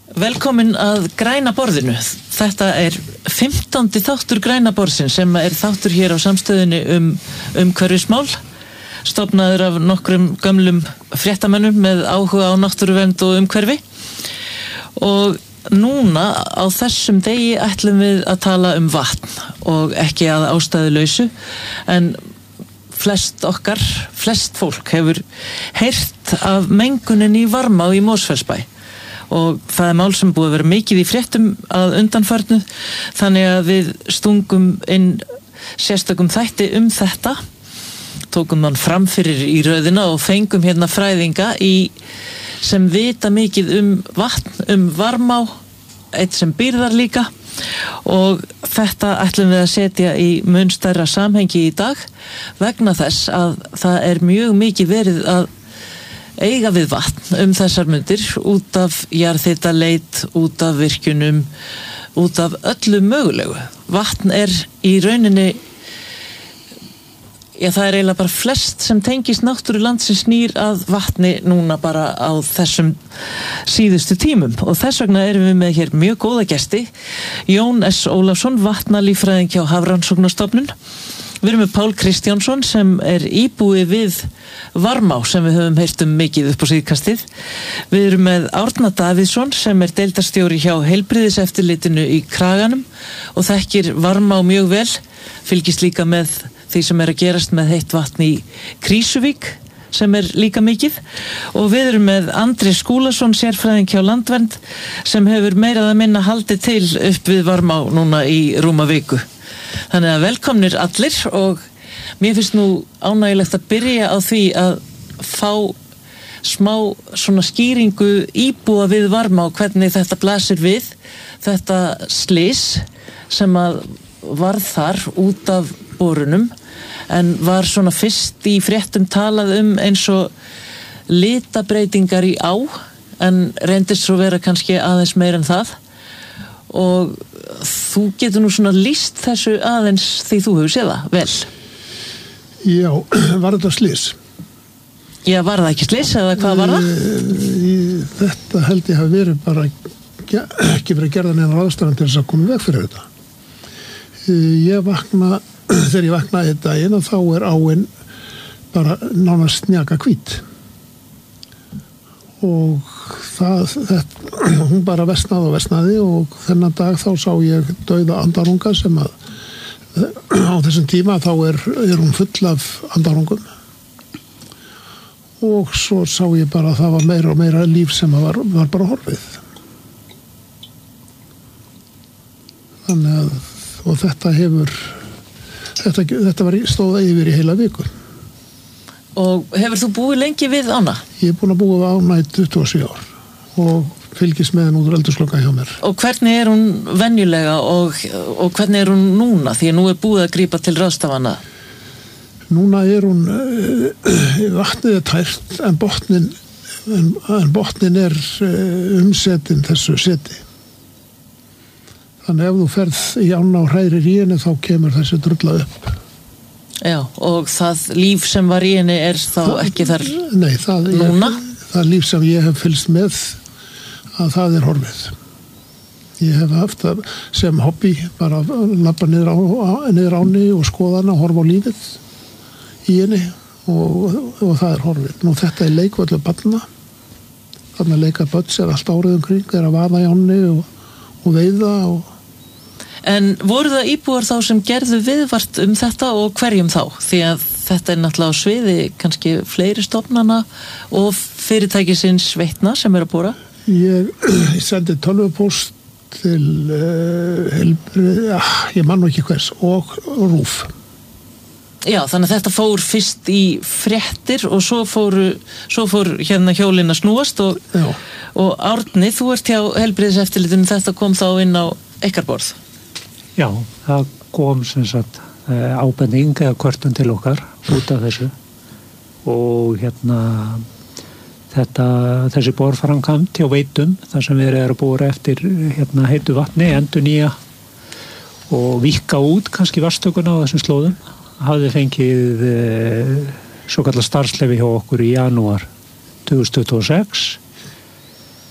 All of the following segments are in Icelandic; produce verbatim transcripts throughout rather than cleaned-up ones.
Velkomin að Græna borðinu. Þetta er fimmtándi þáttur Græna borðsins sem er þáttur hér á samstöðinni um umhverfismál, stofnaður af nokkrum gömlum fréttamönnum með áhuga á náttúruvernd og umhverfi. Og núna á þessum degi ætlum við að tala um vatn og ekki að ástæðulausu, en flest okkar, flest fólk hefur heyrt af menguninni í Varmá í Mosfellsbæ. Og það er mál sem búið að vera mikið í fréttum að undanförnu, þannig að við stungum inn sérstökum þætti um þetta, tókum hann fram fyrir í röðina og fengum hérna fræðinga í, sem vita mikið um vatn, um Varmá, eitt sem býr þar líka, og þetta ætlum við að setja í mun stærra samhengi í dag vegna þess að það er mjög mikið verið að eiga við vatn um þessar mundir, út af jarðhitaleit, út af virkjunum, út af öllu mögulegu. Vatn er í rauninni, já, það er eiginlega bara flest sem tengist náttúru landsins snýr að vatni núna bara á þessum síðustu tímum. Og þess vegna erum við með hér mjög góða gesti, Jón S. Ólafsson, vatnalíffræðingi hjá Hafrannsóknastofnun. Við erum með Pál Kristjánsson sem er íbúi við Varmá sem við höfum heyrt um mikið upp á síðkastið. Við erum með Árna Davíðsson sem er deildarstjóri hjá heilbrigðiseftirlitinu í Kraganum og þekkir Varmá mjög vel, fylgist líka með því sem er að gerast með heitt vatn í Krýsuvík sem er líka mikið, og við erum með Andri Skúlason, sérfræðing hjá Landvernd, sem hefur meira að minna haldið til upp við Varmá núna í rúma viku. Þannig að velkomnir allir, og mér finnst nú ánægilegt að byrja á því að fá smá svona skýringu íbúa við Varmá, hvernig þetta blasir við, þetta slys sem að varð þar út af borunum, en var svona fyrst í fréttum talað um eins og litabreytingar í á, en reyndist svo vera kannski aðeins meir en það. Og þú getur nú svona lýst þessu aðeins því þú hefur séð það vel. Já, var þetta slys? Já, var það ekki slys eða hvað var það? Þetta held ég hafi verið bara ekki verið gerðan eða ráðstafan til þess að koma veg fyrir þetta. Ég vakna, þegar ég vaknaði þetta inn, og þá er áin bara nánast snjaka hvít. Og það, þetta, hún bara versnaði og versnaði, og þennan dag þá sá ég dauða andarunga sem að á þessum tíma þá er, er hún full af andarungum, og svo sá ég bara að það var meira og meira líf sem var, var bara horfið. Þannig að, og þetta hefur þetta, þetta var stóða yfir í heila viku. Og hefur þú búið lengi við ána? Ég er búin að búa við ána í tuttugu og sjö ár og fylgist með henn út úr eldurslöka hjá mér. Og hvernig er hún venjulega og, og hvernig er hún núna? Því að nú er búið að grípa til ráðstafana. Núna er hún, vatnið er tært, en botnin, en, en botnin er umsetin þessu seti. Þannig ef þú ferð í ána og hrærir í henni, þá kemur þessi drulla upp. Já, og það líf sem var í henni er þá það, ekki þar nei, það núna? Er, það líf sem ég hef fylgst með, að það er horfið. Ég hef haft það sem hobby, bara að labba niður, á, niður áni og skoða hana og horfa á lífið í henni, og, og það er horfið. Nú þetta er leikvöldu barna, þannig að leika börn er allt árið umkring, er að vaða í áni og, og veiða og En voru það íbúar þá sem gerðu viðvart um þetta og hverjum þá? Því að þetta er náttúrulega á sviði kannski fleiri stofnana og fyrirtækisins Veitna sem er að bora. Ég, ég sendi tölvupóst til uh, helbrið, ja, ég man nú ekki hvers, og, og Rúf. Já, þannig að þetta fór fyrst í fréttir og svo fór, svo fór hérna hjólinn að snúast og, og Árni, þú ert hjá heilbrigðiseftirlitinu, þetta kom þá inn á ykkar borð. Já, það kom sem sagt ábending eða kvörtun til okkar út af þessu, og hérna þetta, þessi borframkvæmd hjá Veitum, þar sem við erum að bora eftir hérna heitu vatni, endurnýja og víkka út kannski vatnstökuna á þessum slóðum, hafði fengið eh, svo kallar starfsleyfi hjá okkur í janúar tvö þúsund tuttugu og sex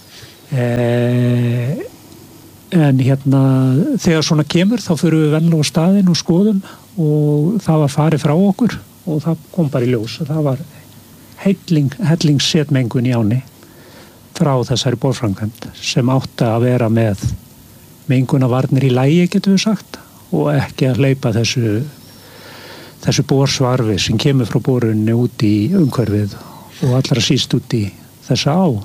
eh, en hérna þegar svona kemur þá förum við venlega á staðinn og skoðum og það var farið frá okkur og það kom bara í ljós og það var helling, hellingssetmengun í áni frá þessari borframkvæmd sem átti að vera með mengunarvarnir í lagi getum við sagt og ekki að hleypa þessu þessu borsvarfi sem kemur frá borunni út í umhverfið og allra síst út í þessa á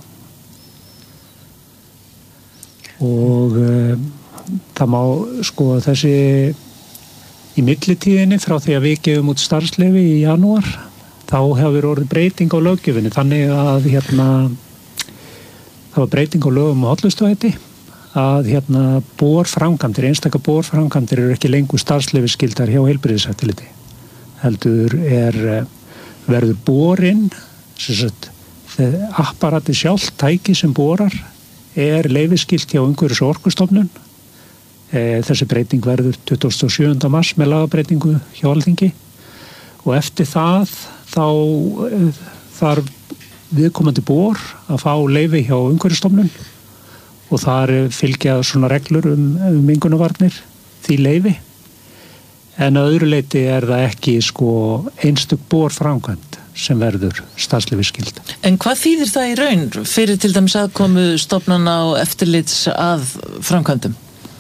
og um, það má sko þessi í millitíðinni frá því að við gefum út starfsleyfi í janúar þá hefur orðið breyting á löggjöfinni þannig að hérna það var breyting á lögum og hollustuhætti að hérna borframkvæmdir, einstaka borframkvæmdir eru ekki lengur starfsleyfisskildar hjá heilbrigðiseftirliti heldur er verður borinn sem sagt apparati sjálft tæki sem borar er leyfisskylt hjá umhverfis- og orkustofnun. E, þessi breyting verður tuttugasta og sjöunda mars með lagabreytingu hjá Alþingi og eftir það þá e, þarf viðkomandi bor að fá leyfi hjá umhverfisstofnun og þar fylgja svona reglur um, um mengunarvarnir því leyfi en að öðru leyti er það ekki sko einstök borframkvæmd sem verður starfsleyfisskyld. En hvað þýðir það í raun fyrir til dæmis aðkomu stofnana og eftirlits að framkvæmdum?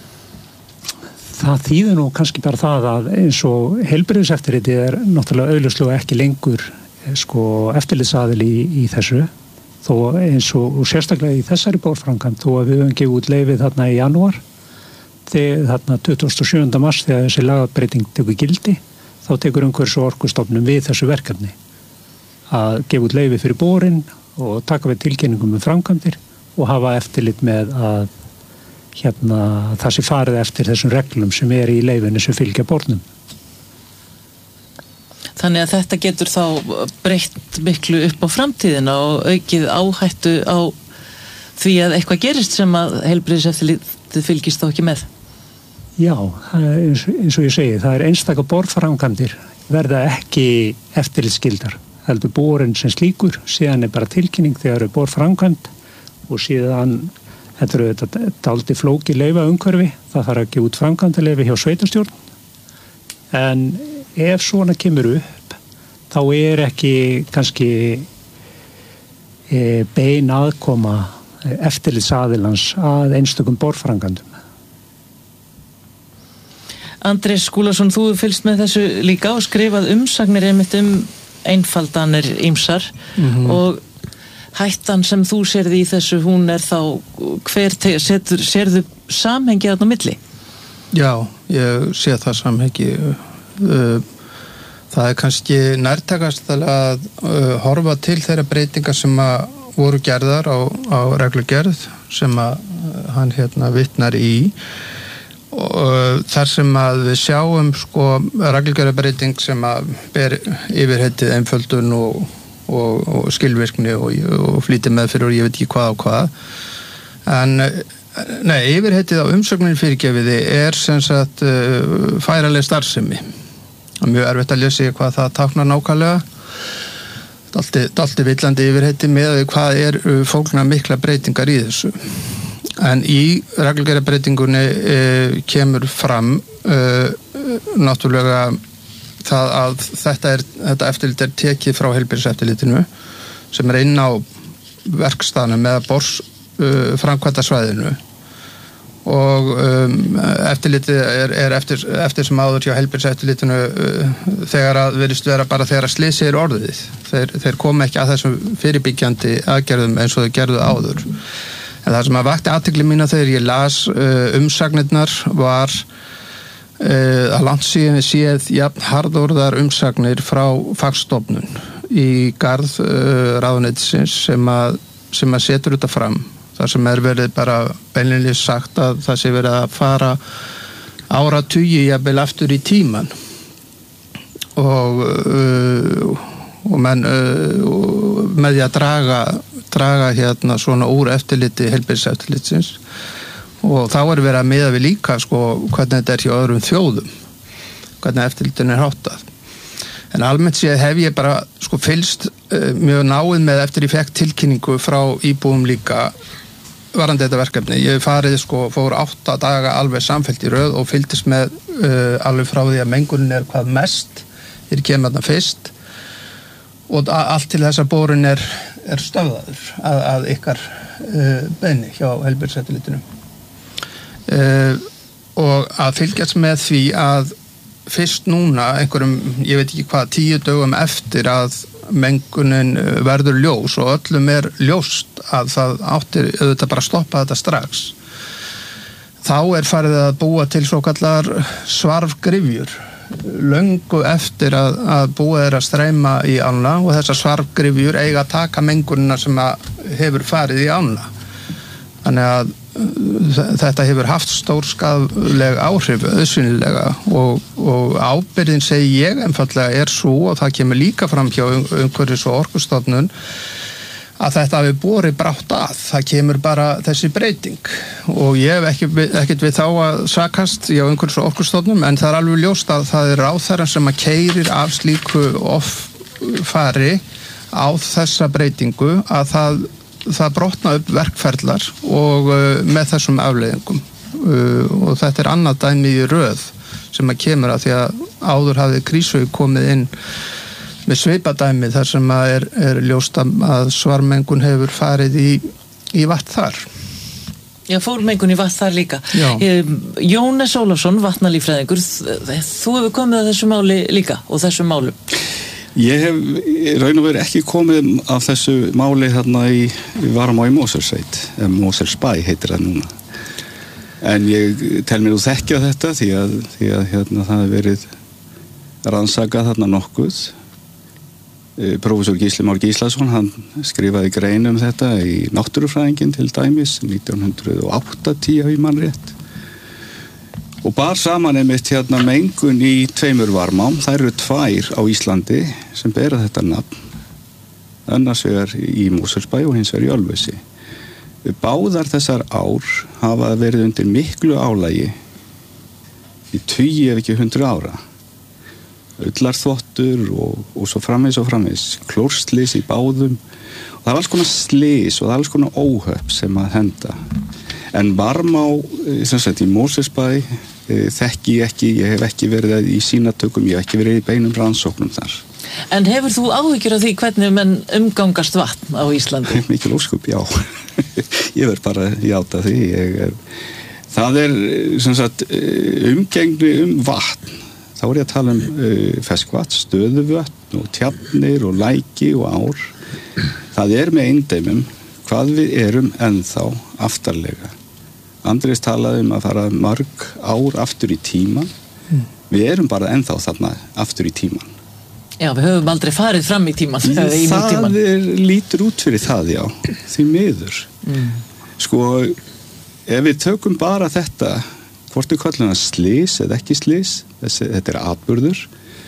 Það þýðir nú kannski bara það að eins og heilbrigðiseftirlitið er náttúrulega augljóslega ekki lengur sko eftirlitsaðili í, í þessu þó eins og, og sérstaklega í þessari borframkvæmd þó að við höfum gefið út leyfið þarna í janúar þegar þarna tuttugasta og sjöunda mars þegar þessi lagabreyting tekur gildi þá tekur umhverfis- og orkustofnun við þessu verkefni að gefa út leyfi fyrir borinn og taka við tilkynningum um framkvæmdir og hafa eftirlit með að hérna, það sé farið eftir þessum reglum sem er í leyfinu sem fylgja bornum. Þannig að þetta getur þá breytt miklu upp á framtíðina og aukið áhættu á því að eitthvað gerist sem að heilbrigðiseftirlitið fylgist þá ekki með? Já, eins, eins og ég segi, það er einstaka borframkvæmdir verða ekki eftirlitsskyldar. Heldur borinn sem slíkur, síðan er bara tilkynning þegar er borframkvæmd og síðan þetta eru þetta daldi flóki leyfa umhverfi, það þarf að gefa út framkvæmdaleyfi hjá sveitarstjórn en ef svona kemur upp þá er ekki kannski e, bein aðkoma eftirlitsaðilans að einstökum borframkvæmdum. Andrés Skúlason, þú fylgst með þessu líka og skrifað umsagnir einmitt um einfaldanir ýmsar mm-hmm. og hættan sem þú sérði í þessu hún er þá hver te- setur, sérðu samhengi þarna á milli? Já, ég sé það samhengi það er kannski nærtækast að horfa til þeirra breytingar sem að voru gerðar á, á reglugerð sem að hann hérna vitnar í og þar sem að við sjáum sko reglugerðarbreyting sem að ber yfirheitið einföldun og, og, og skilvirkni og, og flýti meðfyrir og ég veit ekki hvað og hvað en nei, yfirheitið á umsögnin fyrirgefiði er sem sagt uh, færanleg starfsemi og mjög erfitt að lesa hvað það táknar nákvæmlega dalti, dalti villandi yfirheiti með hvað er fólgna mikla breytingar í þessu en í reglugerðarbreytingunni e, kemur fram e, náttúrulega það að þetta, er, þetta eftirlit er tekið frá heilbrigðiseftirlitinu sem er inn á verkstaðnum eða bors e, framkvæmdasvæðinu og um, eftirlitið er, er eftir, eftir sem áður hjá heilbrigðiseftirlitinu e, þegar að verðist vera bara þegar að slysið er orðið þeir, þeir koma ekki að þessum fyrirbyggjandi aðgerðum eins og þeir gerðu áður en það sem að vakti athygli mína þegar ég las uh, umsagnirnar var uh, að langt síðan við séð jafn harðorðar umsagnir frá fagstofnun í garð uh, ráðuneytisins sem að, sem að setur þetta fram. Það sem er verið bara beinlínis sagt að það sé verið að fara áratugi jafnvel aftur í tíman og, uh, og menn uh, með því að draga draga hérna svona úr eftirliti heilbrigðiseftirlitsins og þá er verið að miða við líka sko hvernig þetta er hjá öðrum þjóðum hvernig eftirlitin er háttað en almennt séð hef ég bara sko fylgst uh, mjög náið með eftir ég fekk tilkynningu frá íbúum líka varandi þetta verkefni. Ég farið sko, fór átta daga alveg samfellt í röð og fylgdist með uh, alveg frá því að mengunin er hvað mest, þeir kemur þarna fyrst og allt til þess að borun er, er stöðaður að, að ykkar uh, beinni hjá heilbrigðiseftirlitinu. Uh, og að fylgjast með því að fyrst núna, einhverjum, ég veit ekki hvað, tíu dögum eftir að mengunin verður ljós og öllum er ljóst að það áttir auðvitað bara að stoppa þetta strax. Þá er farið að búa til svo kallar svarfgryfjur löngu eftir að, að búið er að streyma í ána og þessar svarfgryfjur eiga að taka mengunina sem að hefur farið í ána. Þannig að þetta hefur haft stórskaðleg áhrif auðsynlega og, og ábyrgðin segi ég einfaldlega er svo og það kemur líka fram hjá umhverfis- og orkustofnun að þetta hafi borið brátt að. Það kemur bara þessi breyting og ég hef ekki, ekkert við þá að sakast hjá umhverfis- og orkustofnun en það er alveg ljóst að það er ráðherrann sem að keyrir af slíku offari á þessa breytingu að það það brotna upp verkferlar og uh, með þessum afleiðingum uh, og þetta er annað dæmi í röð sem að kemur að því að áður hafði Krísuvík komið inn með sveipadæmi þar sem að er, er ljóst að svarmengun hefur farið í, í vatn þar. Já, fórmengun í vatn þar líka. Já. Jón S. Ólafsson, vatnalíffræðingur, þú hefur komið að þessu máli líka og þessum málum. Ég hef raun og veru ekki komið af þessu máli þarna í, í Varmá í Mosfellssveit, eða Mosfellsbæ heitir það núna. En ég tel mér úr þekkja þetta því að, því að hérna, það hefur verið rannsakað þarna nokkuð. Prófessor Gísli Már Gíslason, hann skrifaði grein um þetta í Náttúrufræðingin til dæmis, nítján hundruð áttatíu ef ég man rétt. Og bar saman einmitt hérna mengun í tveimur varmám, þær eru tvær á Íslandi sem bera þetta nafn, annars vegar í Mosfellsbæ og hins vegar í Ölfusi. Báðar þessar ár hafa verið undir miklu álagi í tugi ef ekki hundruð ára. Ullarþvottur og, og svo framvegis og framvegis, klórslys í báðum. Og það er alls konar slys og það er alls konar óhöpp sem að henda. En Varmá, sem sagt í Mosfellsbæ, þekki ég ekki, ég hef ekki verið í sínatökum, ég hef ekki verið í beinum rannsóknum þar. En hefur þú áhyggjur af því hvernig menn umgangast vatn á Íslandi? Mikil óskup, já. Ég verð bara að játa því. Ég er, það er sem sagt umgengni um vatn. Þá er ég að tala um uh, ferskvatn, stöðuvötn og tjarnir og læki og ár. Það er með eindæmum hvað við erum ennþá aftarlega. Andrés talaði um að fara mörg ár aftur í tíman. Mm. Við erum bara ennþá þarna aftur í tíman. Já, við höfum aldrei farið fram í tíman. Það er, lítur út fyrir það, já. Því miður. Mm. Sko, ef við tökum bara þetta, hvort við kallum það slys eða ekki slys, þessi, þetta er atburður,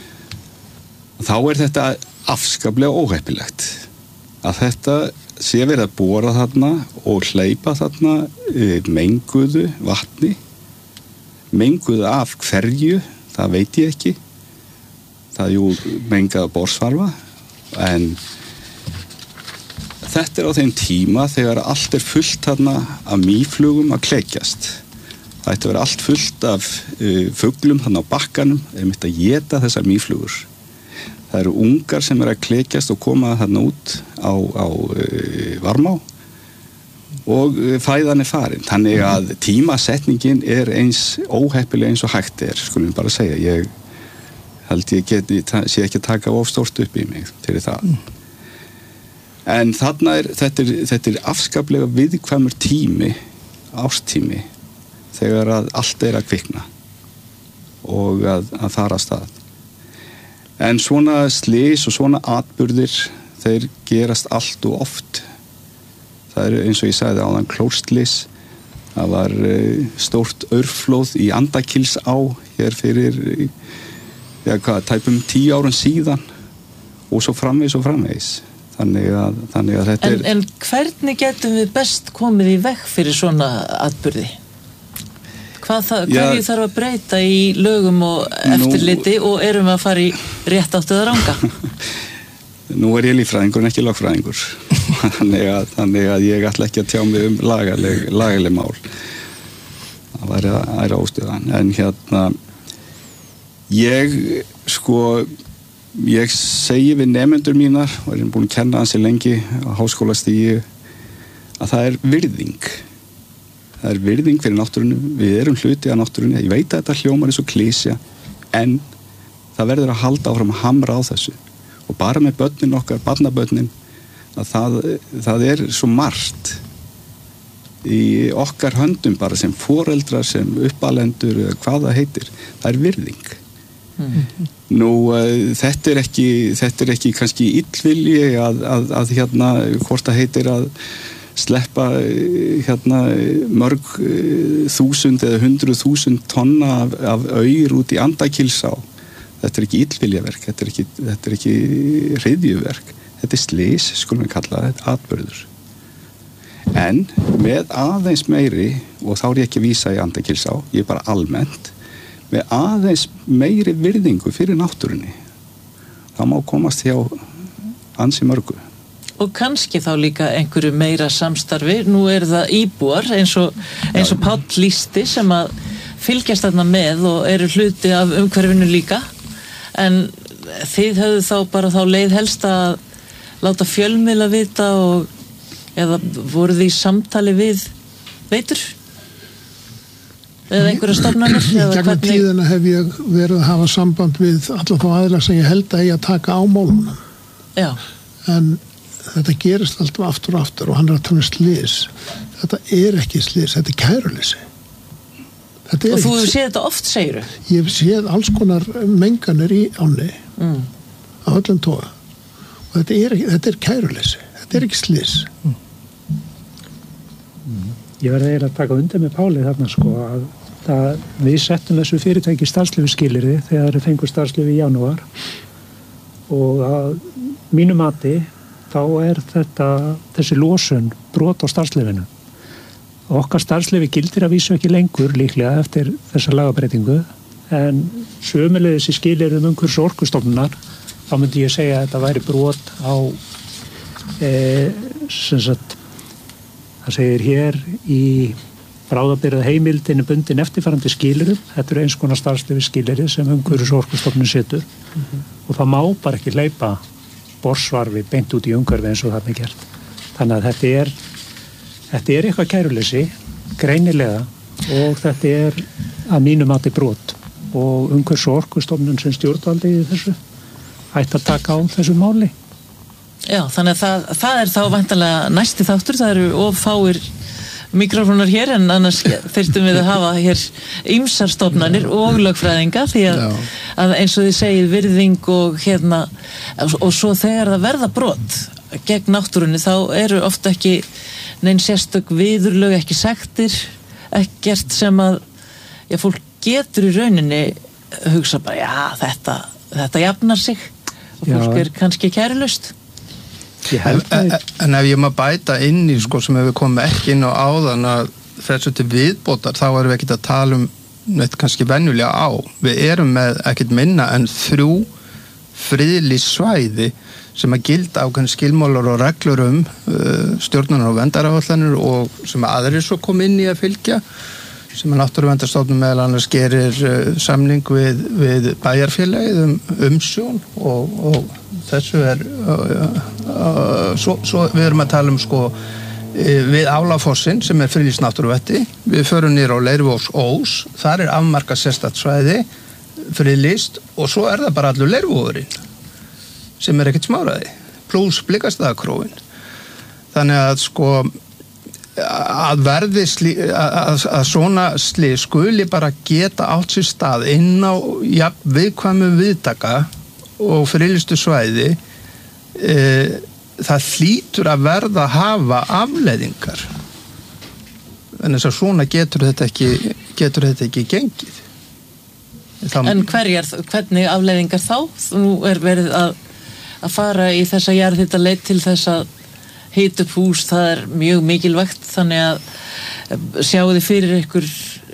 þá er þetta afskaplega óheppilegt. Að þetta sé verið að bora þarna og hleypa þarna menguðu vatni, menguðu af hverju, það veit ég ekki. Það er jú mengaða borsvarfa, en þetta er á þeim tíma þegar allt er fullt þarna af mýflugum að klekjast. Það ætti að vera allt fullt af uh, fuglum þarna á bakkanum, þeir mitt að éta þessar mýflugur. Það eru ungar sem er að klekjast og koma þarna út á, á uh, Varmá og uh, fæðan er farin. Þannig að tímasetningin er eins óheppileg eins og hægt er, skulum við bara segja. Ég held ég geti, sé ekki að taka of stórt upp í mig til það. Mm. En þarna er þetta, er, þetta er afskaplega viðkvæmur tími, ástími, þegar að allt er að kvikna og að, að fara af stað. En svona slys og svona atburðir, þeir gerast allt og oft. Það er eins og ég sagði áðan klórslys. Það var uh, stórt aurflóð í Andakílsá hér fyrir, ja, hvað, tæpum tíu árum síðan og svo framvegis og framvegis. Þannig að, þannig að þetta en, er... En hvernig getum við best komið í veg fyrir svona atburði? Hvað það, hverju ja, þarf að breyta í lögum og eftirliti nú, og erum við að fara í rétt áttu að ranga? Nú er ég líffræðingur en ekki lögfræðingur. þannig að, þannig að ég ætla ekki að tjá mig um lagaleg, lagaleg mál. Það væri að æra óstöðan. En hérna, ég, sko, ég segi við nemendur mínar, og er búin að kenna hansi lengi á háskólastígi, að það er virðing. Það er virðing fyrir náttúrunni, við erum hluti af náttúrunni, ég veit að þetta hljómar er svo klísja, en það verður að halda áfram að hamra á þessu. Og bara með börnin okkar, barnabörnin, að það, það er svo margt í okkar höndum bara sem foreldrar, sem uppalendur, hvað það heitir, það er virðing. Mm-hmm. Nú, uh, þetta er ekki, þetta er ekki kannski illvilji að, að, að hérna, hvort það heitir að sleppa hérna mörg þúsund eða hundruð þúsund tonna af, af aur út í Andakílsá. Þetta er ekki illviljaverk, þetta er ekki, þetta er ekki hryðjuverk, þetta er slys, skulum við kalla þetta, atburður. En með aðeins meiri, og þá er ég ekki að vísa í Andakílsá, ég er bara almennt, með aðeins meiri virðingu fyrir náttúrunni, það má komast hjá ansi mörgu. Og kannski þá líka einhverju meira samstarfi. Nú er það íbúar eins og, eins og Páll lýsti sem að fylgjast þarna með og eru hluti af umhverfinu líka. En þið höfðu þá bara þá leið helst að láta fjölmiðla vita og eða voruð þið í samtali við veitur? Eða einhverja stofnanir? Í gegnum tíðina hef ég verið að hafa samband við alla þá aðila sem ég held að ég að taka á málunum. Já. En þetta gerist alltaf aftur og aftur og hann er að tala um slys. Þetta er ekki slys, þetta er kæruleysi. Þetta er og þú ekki... hefur séð þetta oft, segir þú? Ég hef séð alls konar menganir í ánni mm. á öllum toga. Og þetta er, þetta er kæruleysi. Þetta er ekki slys. Mm. Mm. Ég verði eiginlega að taka undir með Páli þarna sko að það, við settum þessu fyrirtæki starfsleyfisskilyrði þegar þeir fengu starfsleyfi í janúar og að mínu mati þá er þetta, þessi losun brot á starfsleyfinu. Okkar starfsleyfi gildir að vísu ekki lengur líklega eftir þessa lagabreitingu en sömuleiðis í skilyrðum umhverfis- og orkustofnunar þá myndi ég segja að þetta væri brot á e, sem sagt það segir hér í bráðabirgða heimildinni bundin eftirfarandi skilyrðum. Þetta eru eins konar starfsleyfi skilyrði sem umhverfis- og orkustofnun setur mm-hmm. og það má bara ekki hleypa borsvarfi beint út í umhverfi eins og það er gert. Þannig að þetta er þetta er eitthvað kæruleysi greinilega og þetta er að mínu mati brot og umhverfis- og orkustofnun sem stjórnvaldi í þessu ætti að taka á þessu máli. Já, þannig að það, það er þá væntanlega næsti þáttur, það eru of fáir mikrofónar hér en annars þyrftum við að hafa hér ýmsar stofnanir og lögfræðinga því að, að eins og þið segið virðing og hérna og svo þegar það verða brot gegn náttúrunni þá eru ofta ekki neinn sérstök viðurlög, ekki sektir, ekkert sem að já, fólk getur í rauninni hugsa bara já þetta, þetta jafnar sig og fólk já. Er kannski kærulaust. En, en, en ef ég maður bæta inn í sko sem hefur komið ekki inn á áðan að þessu til viðbótar þá erum við ekkert að tala um neitt kannski venjulega á. Við erum með ekkert minna en þrjú friðlýst svæði sem að gilda ákveðin skilmálar og reglur um uh, stjórnunar og verndaráætlanir og sem aðrir svo kom inn í að fylgja sem að Náttúruverndarstofnun meðal annars gerir uh, samning við, við bæjarfélagið um umsjón og, og þessu er uh, uh, svo, svo við erum að tala um sko uh, við Álafossin sem er friðlýst náttúruvætti við förum niður á Leirvogs Ós þar er afmarkað sérstakt svæði friðlýst og svo er það bara allur Leirvogurinn sem er ekkert smáraði pluss Blikastaðakróin þannig að sko að verði sli, að, að svona slys skuli bara geta átt sér stað inn á ja, viðkvæmu viðtaka og friðlýstu svæði e, það hlýtur að verða að hafa afleiðingar en þess að svona getur þetta ekki getur þetta ekki gengið það... En hverjar, hvernig afleiðingar þá? Nú er verið að, að fara í þessa jarðhitaleit til þess að hita upp hús, það er mjög mikilvægt þannig að sjáu þið fyrir ykkur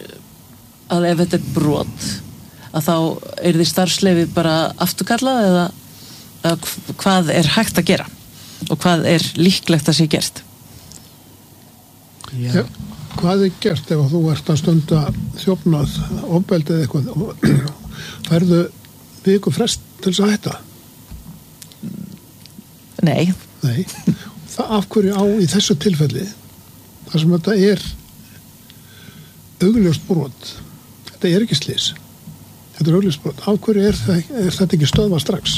að ef þetta er brot að þá er þið starfsleyfið bara afturkallað eða, eða hvað er hægt að gera? og hvað er líklegt að sé gert? Já. Hvað er gert ef þú ert að stunda þjófnað, ofbeldið eitthvað og færðu viku frest til þess að hætta? Nei. Nei. Það af hverju á í þessu tilfelli þar sem þetta er augljóst brot. Þetta er ekki slys. Þetta er augljóst brot. Af hverju er, það, er þetta ekki stöðvað strax?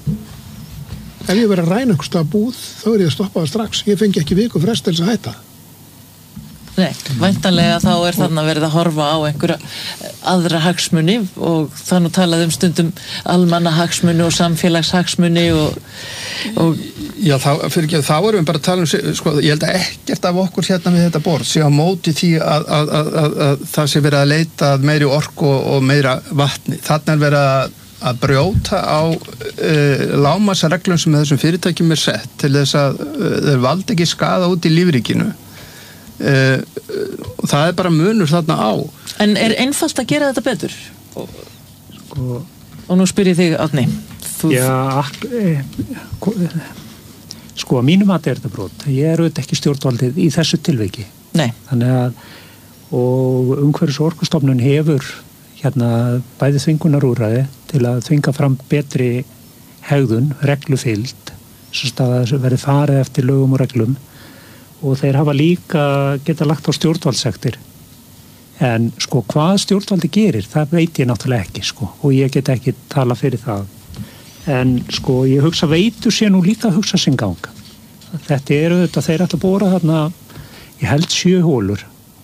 Ef ég verið að ræna einhvers stað búð, þá er ég að stoppa það strax. Ég fengi ekki viku frest til þess að hætta. Nei, væntanlega þá er þarna verið að horfa á einhverja aðra hagsmuni og það nú talað um stundum almanna hagsmuni og samfélagshagsmuni og, og Já, þá, fyrir ekki, þá erum við bara að tala um, sko, ég held að ekkert af okkur hérna við þetta borð sé á móti því að, að, að, að, að það sé verið að leita að meiri orku og, og meira vatni. Þarna er verið að, að brjóta á uh, lágmarksreglum sem þessum fyrirtækjum er sett til þess að uh, þeir valdi ekki skaða út í lífríkinu. Uh, og það er bara munur þarna á. En er einfalt að gera þetta betur? Og, Sko, og nú spyr ég þig, Árni. Þú, já, ak- eh, ko- sko, að mínum að er þetta brot. Ég er auðvitað ekki stjórnvaldið í þessu tilviki. Nei. Þannig að, og umhverfis- og orkustofnun hefur hérna bæði þvingunarúrræði til að þvinga fram betri hegðun, reglufylgd, sem að það verði farið eftir lögum og reglum, og þeir hafa líka geta lagt á stjórnvaldssektir. En sko, hvað stjórnvaldi gerir, það veit ég náttúrulega ekki, sko, og ég get ekki tala fyrir það. En sko, ég hugsa veitur sé nú líka að hugsa sinn gang. Þetta eru þetta, þeir ætla að bóra þarna, ég held sjö hólur,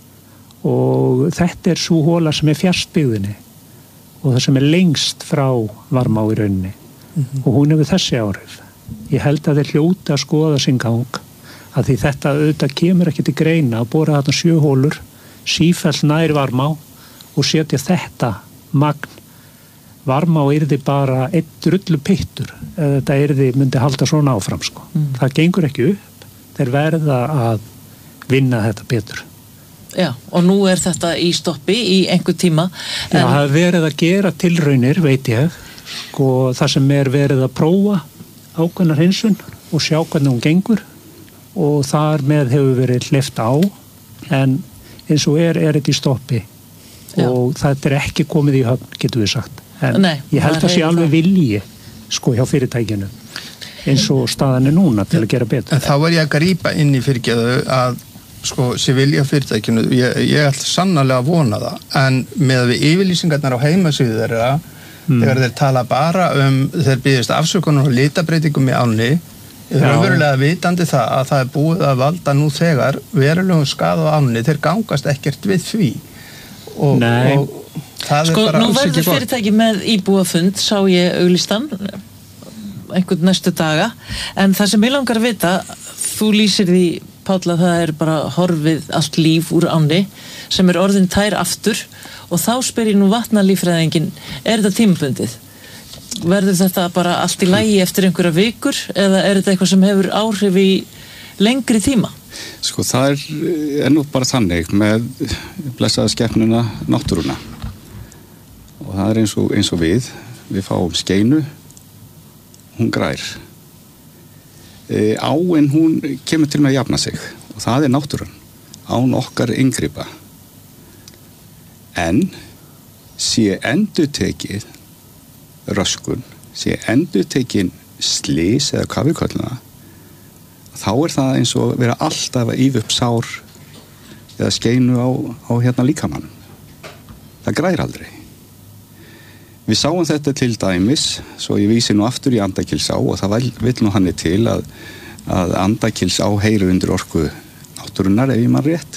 og þetta er svo hóla sem er fjærst byggðinni og það sem er lengst frá Varmá í rauninni. Mm-hmm. Og hún hefur þessi áhrif. Ég held að þeir hljóta að skoða sinn gang, að því þetta auðvitað kemur ekki til greina að bóra þarna sjö hólur, sífellt nær Varmá og setja þetta magn. Varmá yrði bara einn drullu pittur eða þetta yrði, myndi halda svona áfram, sko. Mm. Það gengur ekki upp. Þeir verða að vinna þetta betur. Já, og nú er þetta í stoppi í einhver tíma. En... Já, það er verið að gera tilraunir, veit ég, sko, það sem er verið að prófa ákveðnar hinsun og sjá hvernig hún gengur, og þar með hefur verið hleypt á, en eins og er, er þetta í stoppi. Já. Og þetta er ekki komið í höfn, getur við sagt. En Nei, ég held að sé alveg vilji, sko, hjá fyrirtækinu, eins og staðan er núna til að gera betur. En þá er ég að grípa inn í fyrirgeðu að, sko, sé vilja fyrirtækinu, ég, ég ætla sannarlega að vona það, en með við yfirlýsingarnar á heimasíðu þeirra, mm. þegar þeir tala bara um, þeir byggjast afsökunar og litabreitingum í ánni, raunverulega vitandi það að það er búið að valda nú þegar verulegum skaða á ánni, þeir gangast ekkert við því. Og, Nei. og það Sko, er bara nú alls ekki verður gott. fyrirtæki með íbúafund, sá ég auglýstan einhvern næstu daga, en það sem ég langar að vita, þú lýsir því, Páll, að það er bara horfið allt líf úr ánni, sem er orðin tær aftur, og þá spyr ég nú vatnalíffræðingin, er þetta tímabundið? Verður þetta bara allt í lagi eftir einhverja vikur, eða er þetta eitthvað sem hefur áhrif í lengri tíma? Sko, það er, er nú bara þannig með blessaða skepnuna náttúruna, og það er eins og, eins og við við fáum skeinu, hún grær, e, áin hún kemur til með að jafna sig, og það er náttúran án okkar inngripa, en sé endurtekið röskun, sé endurtekin slys eða hvað við köllum það, þá er það eins og vera alltaf að ýfa upp sár eða skeinu á, á hérna líkamann. Það grær aldrei. Við sáum þetta til dæmis, svo ég vísi nú aftur í Andakilsá, og það vill nú hann til að, að Andakilsá heyrir undir orku náttúrunnar, ef ég man rétt,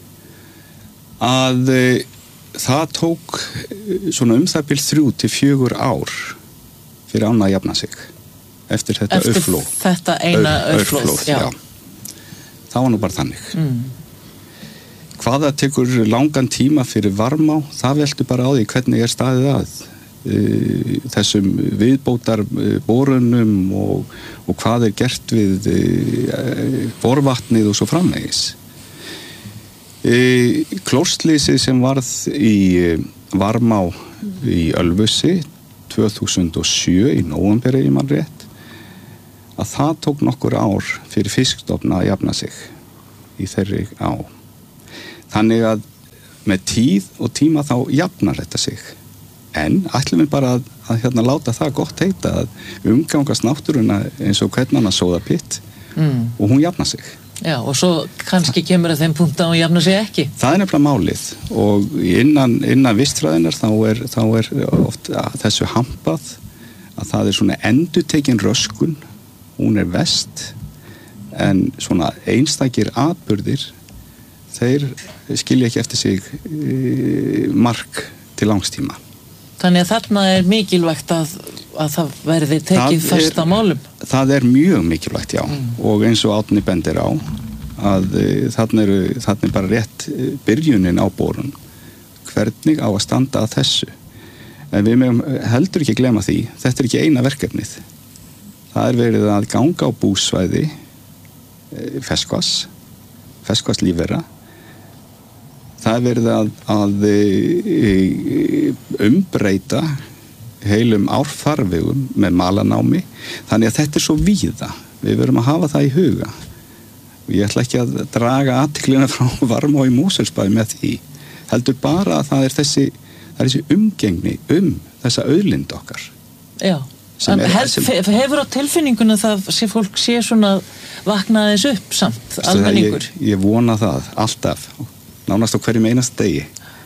að e, það tók svona um það bil þrjú til fjögur ár fyrir ána að jafna sig eftir þetta eftir aurflóð. þetta eina aurflóð, aurflóð, já. já. Það var nú bara þannig. Mm. Hvað það tekur langan tíma fyrir Varmá, það veldur bara á því hvernig er staðið að uh, þessum viðbótar uh, borunum og, og hvað er gert við uh, borvatnið og svo framvegis. Uh, Klórslýsið sem varð í uh, Varmá í Ölfusi tvö þúsund og sjö í nóvember, ef ég man rétt, að það tók nokkur ár fyrir fiskstofna að jafna sig í þeirri á. Þannig að með tíð og tíma þá jafnar þetta sig. En ætlum við bara að, að hérna láta það gott heita að umgangast náttúruna eins og hvern annan sóðapitt mm. og hún jafnar sig. Já, og svo kannski kemur að þeim punkt að hún jafnar sig ekki. Það er nefnilega málið og innan, innan vistfræðinar þá er, þá er oft þessu hampað að það er svona endurtekin röskun, hún er verst en svona einstakir atburðir þeir skilja ekki eftir sig e, mark til langstíma. Þannig að þarna er mikilvægt að, að það verði tekið fast á málum. Það er mjög mikilvægt, já. Mm. Og eins og Árni bendir á að e, þarna er, þarna er bara rétt byrjunin á borun. Hvernig á að standa að þessu? En við megum heldur ekki glema því, þetta er ekki eina verkefnið. Það er verið að ganga á búsvæði e, ferskvass, ferskvasslífvera. Það er verið að, að umbreyta heilum árfarvegum með malanámi. Þannig að þetta er svo víða. Við verum að hafa það í huga. Og ég ætla ekki að draga athyglinna frá Varmá í Mosfellsbæ með því. Heldur bara að það er þessi, það er þessi umgengni um þessa auðlind okkar. Já, en er, hef, sem, hefur á tilfinninguna það sé fólk sé svona vaknaðis upp samt, almenningur? Ég, ég vona það, alltaf. Nánast á hverjum einast degi.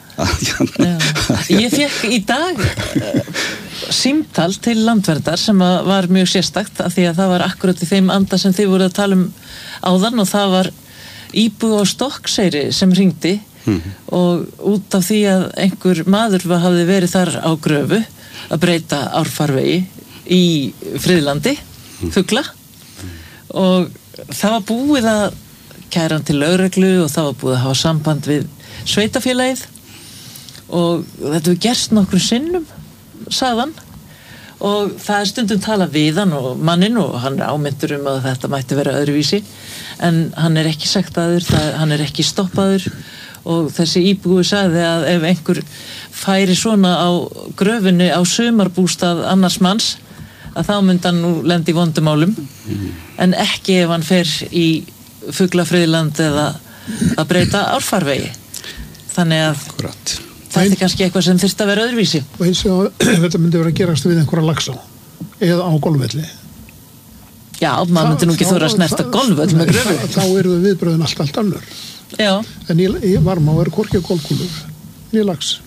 Ég fekk í dag uh, símtal til Landverndar sem var mjög sérstakt af því að það var akkurat í þeim anda sem þið voru að tala um áðan og það var íbúi á Stokkseyri sem hringdi mm-hmm. og út af því að einhver maður hafði verið þar á gröfu að breyta árfarvegi í friðlandi, fugla mm. og það var búið að kæra hann til lögreglu og það var búið að hafa samband við sveitafélagið og þetta hefur gerst nokkrum sinnum, sagðan og það er stundum talað við hann og manninn og hann er ámyndur um að þetta mætti vera öðruvísi en hann er ekki sektaður, það, hann er ekki stoppaður og þessi íbúi sagði að ef einhver færi svona á gröfinni á sumarbústað annars manns að þá myndi hann nú lendi í vondumálum en ekki ef hann fer í fuglafriðland eða að breyta árfarvegi. Þannig að Akkurat. þetta er kannski eitthvað sem þyrfti að vera öðruvísi. Og eins og þetta myndi vera að gerast við einhverja laxá eða á golfvelli. Já, maður myndi nú ekki þóra að snerta golfvöll með gröfu. Þá eru við viðbröðin allt allt annur. Já. En í, í Varmá er hvorki golfkúlur, ný lax.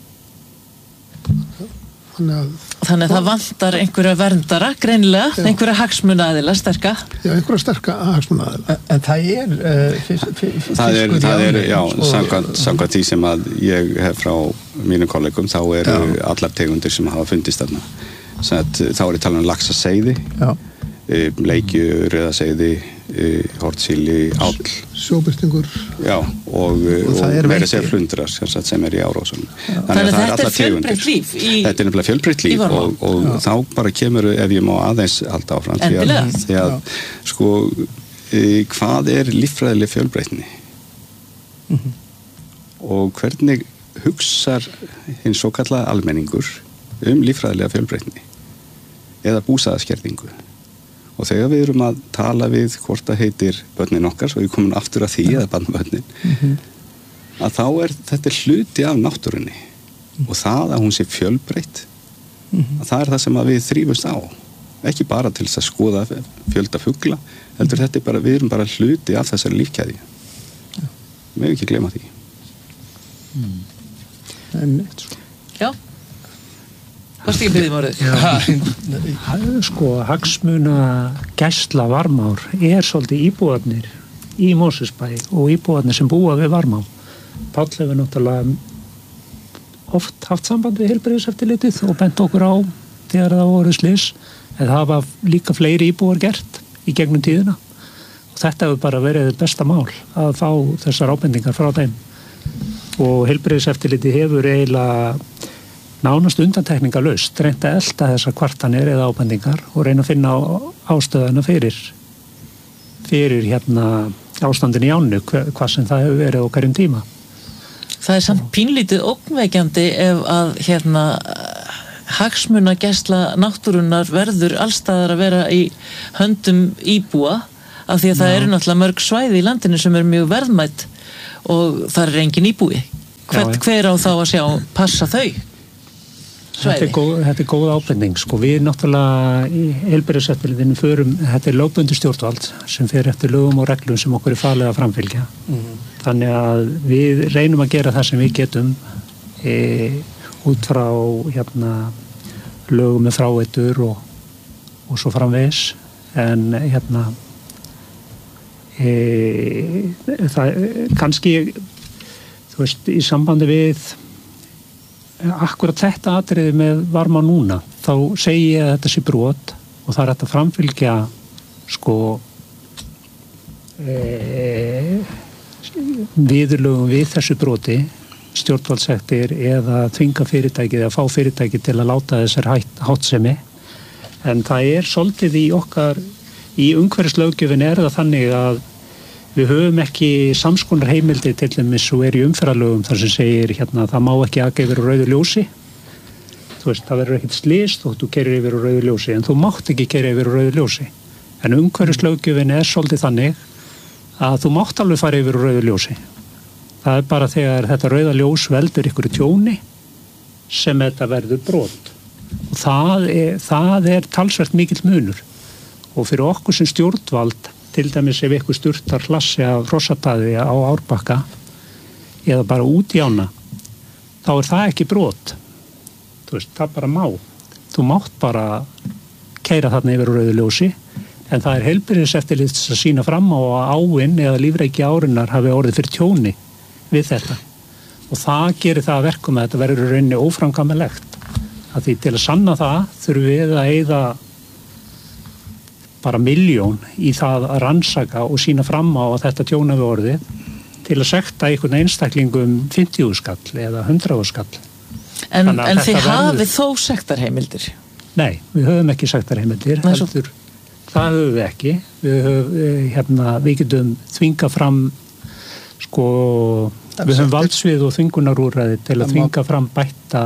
Þannig að, Þannig að það vantar einhverja verndara, greinilega, já. einhverja hagsmunaaðila sterka. Já, einhverja sterka hagsmunaaðila. En, en það er uh, fyrst, fyrst, það er, það er, já, samkvæmt, samkvæmt því sem að ég hef frá mínum kollegum, þá eru allar tegundir sem hafa fundist þarna. Að, þá er ég talað um laxaseiði, leikju, rauðaseiði, hortsíli, áll, sjóbirtingur, já, og, og, og meira sér flundrar sem er í Árósunum. Þannig að þetta er fjölbreytt líf í, þetta er nefnilega fjölbreytt líf og, og þá bara kemur, ef ég má aðeins halda áfram, því að, því að sko, e, hvað er líffræðileg fjölbreytni mm-hmm. og hvernig hugsar hinn svo kallaða almenningur um líffræðilega fjölbreytni eða búsæðaskerðingu. Og þegar við erum að tala við hvort það heitir börnin okkar, svo við komum aftur að því eða barnabörnin, mm-hmm. að þá er þetta hluti af náttúrunni mm-hmm. og það að hún sé fjölbreytt, mm-hmm. að það er það sem að við þrífumst á. Ekki bara til þess að skoða fjölda fugla, heldur þetta er bara, við erum bara hluti af þessari lífkæði. Ja. Við hefum ekki glema því. Mm. En eitt svo. Já. Hvað stíl byrðum árið? Sko, hagsmuna gæsla Varmár er svolítið íbúarnir í Mosfellsbæ og íbúarnir sem búa við Varmá. Páll hefur náttúrulega oft haft samband við heilbrigðiseftirlitið og bent okkur á þegar það voru slys, en það var líka fleiri íbúar gert í gegnum tíðina og þetta hefur bara verið besta mál að fá þessar ábendingar frá þeim og heilbrigðiseftirlitið hefur eiginlega nánast undantekningarlaust reynt að elta þessar kvartanir eða ábendingar og reyna að finna ástöðuna fyrir fyrir hérna ástandin í ánu, hvað sem það hefur verið á hverjum tíma. Það er samt pínlítið ógnvekjandi ef að hérna hagsmunagæsla náttúrunnar verður allstaðar að vera í höndum íbúa af því að það eru náttúrulega mörg svæði í landinu sem er mjög verðmætt og það er engin íbúi. Hver, hver á þá að sjá passa þau? Þetta er, góð, þetta er góð ábending, sko. Við náttúrulega í heilbrigðiseftirlitinu förum, þetta er lögbundið stjórnvald sem fer eftir lögum og reglum sem okkur er falið að framfylgja. Mm. Þannig að við reynum að gera það sem við getum e, út frá hérna, lögum með fráveitur og, og svo framvegis, en hérna e, það kannski, þú veist, í sambandi við akkurat þetta atriði með varma núna, þá segi ég að þetta sé brot og það er hægt að framfylgja sko e, viðurlögum við þessu broti, stjórnvaldssektir eða þvinga fyrirtækið eða fá fyrirtækið til að láta þessar háttsemi, en það er svolítið í okkar, í umhverfislöggjöfin er það þannig að við höfum ekki samskonar heimildi til dæmis og er í umferðarlögum þar sem segir hérna það má ekki aka yfir á rauðu ljósi. Þú veist, það verður ekkert slys þótt þú keyrir yfir á rauðu ljósi en þú mátt ekki keyra yfir á rauðu ljósi. En umhverfislöggjöfin er svolítið þannig að þú mátt alveg fara yfir á rauðu ljósi. Það er bara þegar þetta rauða ljós veldur ykkur tjóni sem þetta verður brot. Og það er, það er talsvert mikill munur. Og fyrir okkur sem stjórnvald til dæmis ef ykkur sturtar hlassi af hrossataði á Árbakka eða bara út í ána, þá er það ekki brot. Þú veist, það bara má. Þú mátt bara keyra þarna yfir á rauðu ljósi, en það er heilbrigðiseftirlit að sýna fram á að áin eða lífreiki árinnar hafi orðið fyrir tjóni við þetta. Og það gerir það að verkum að þetta verður í rauninni óframkvæmanlegt. Að því til að sanna það þurfum við að eyða bara milljón í það að rannsaka og sína fram á að þetta tjóna við orðið til að sekta einhvern einstaklingum fimmtíu skall eða hundrað skall. En, en þið hafið þó sektarheimildir? Nei, við höfum ekki sektarheimildir, heldur, það höfum við ekki. Við, höfum, hérna, við getum þvinga fram, sko, við höfum valdsvið og þvingunarúrræði til að þvinga fram bætta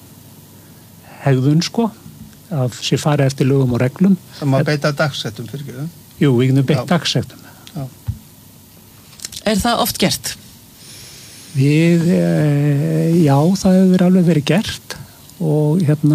hegðun, sko, að sér fara eftir lögum og reglum. Það má beita dagsettum fyrir ekki? Jú, við getum beita dagsettum. Já. Er það oft gert? Við, e, já, það hefur alveg verið gert og hérna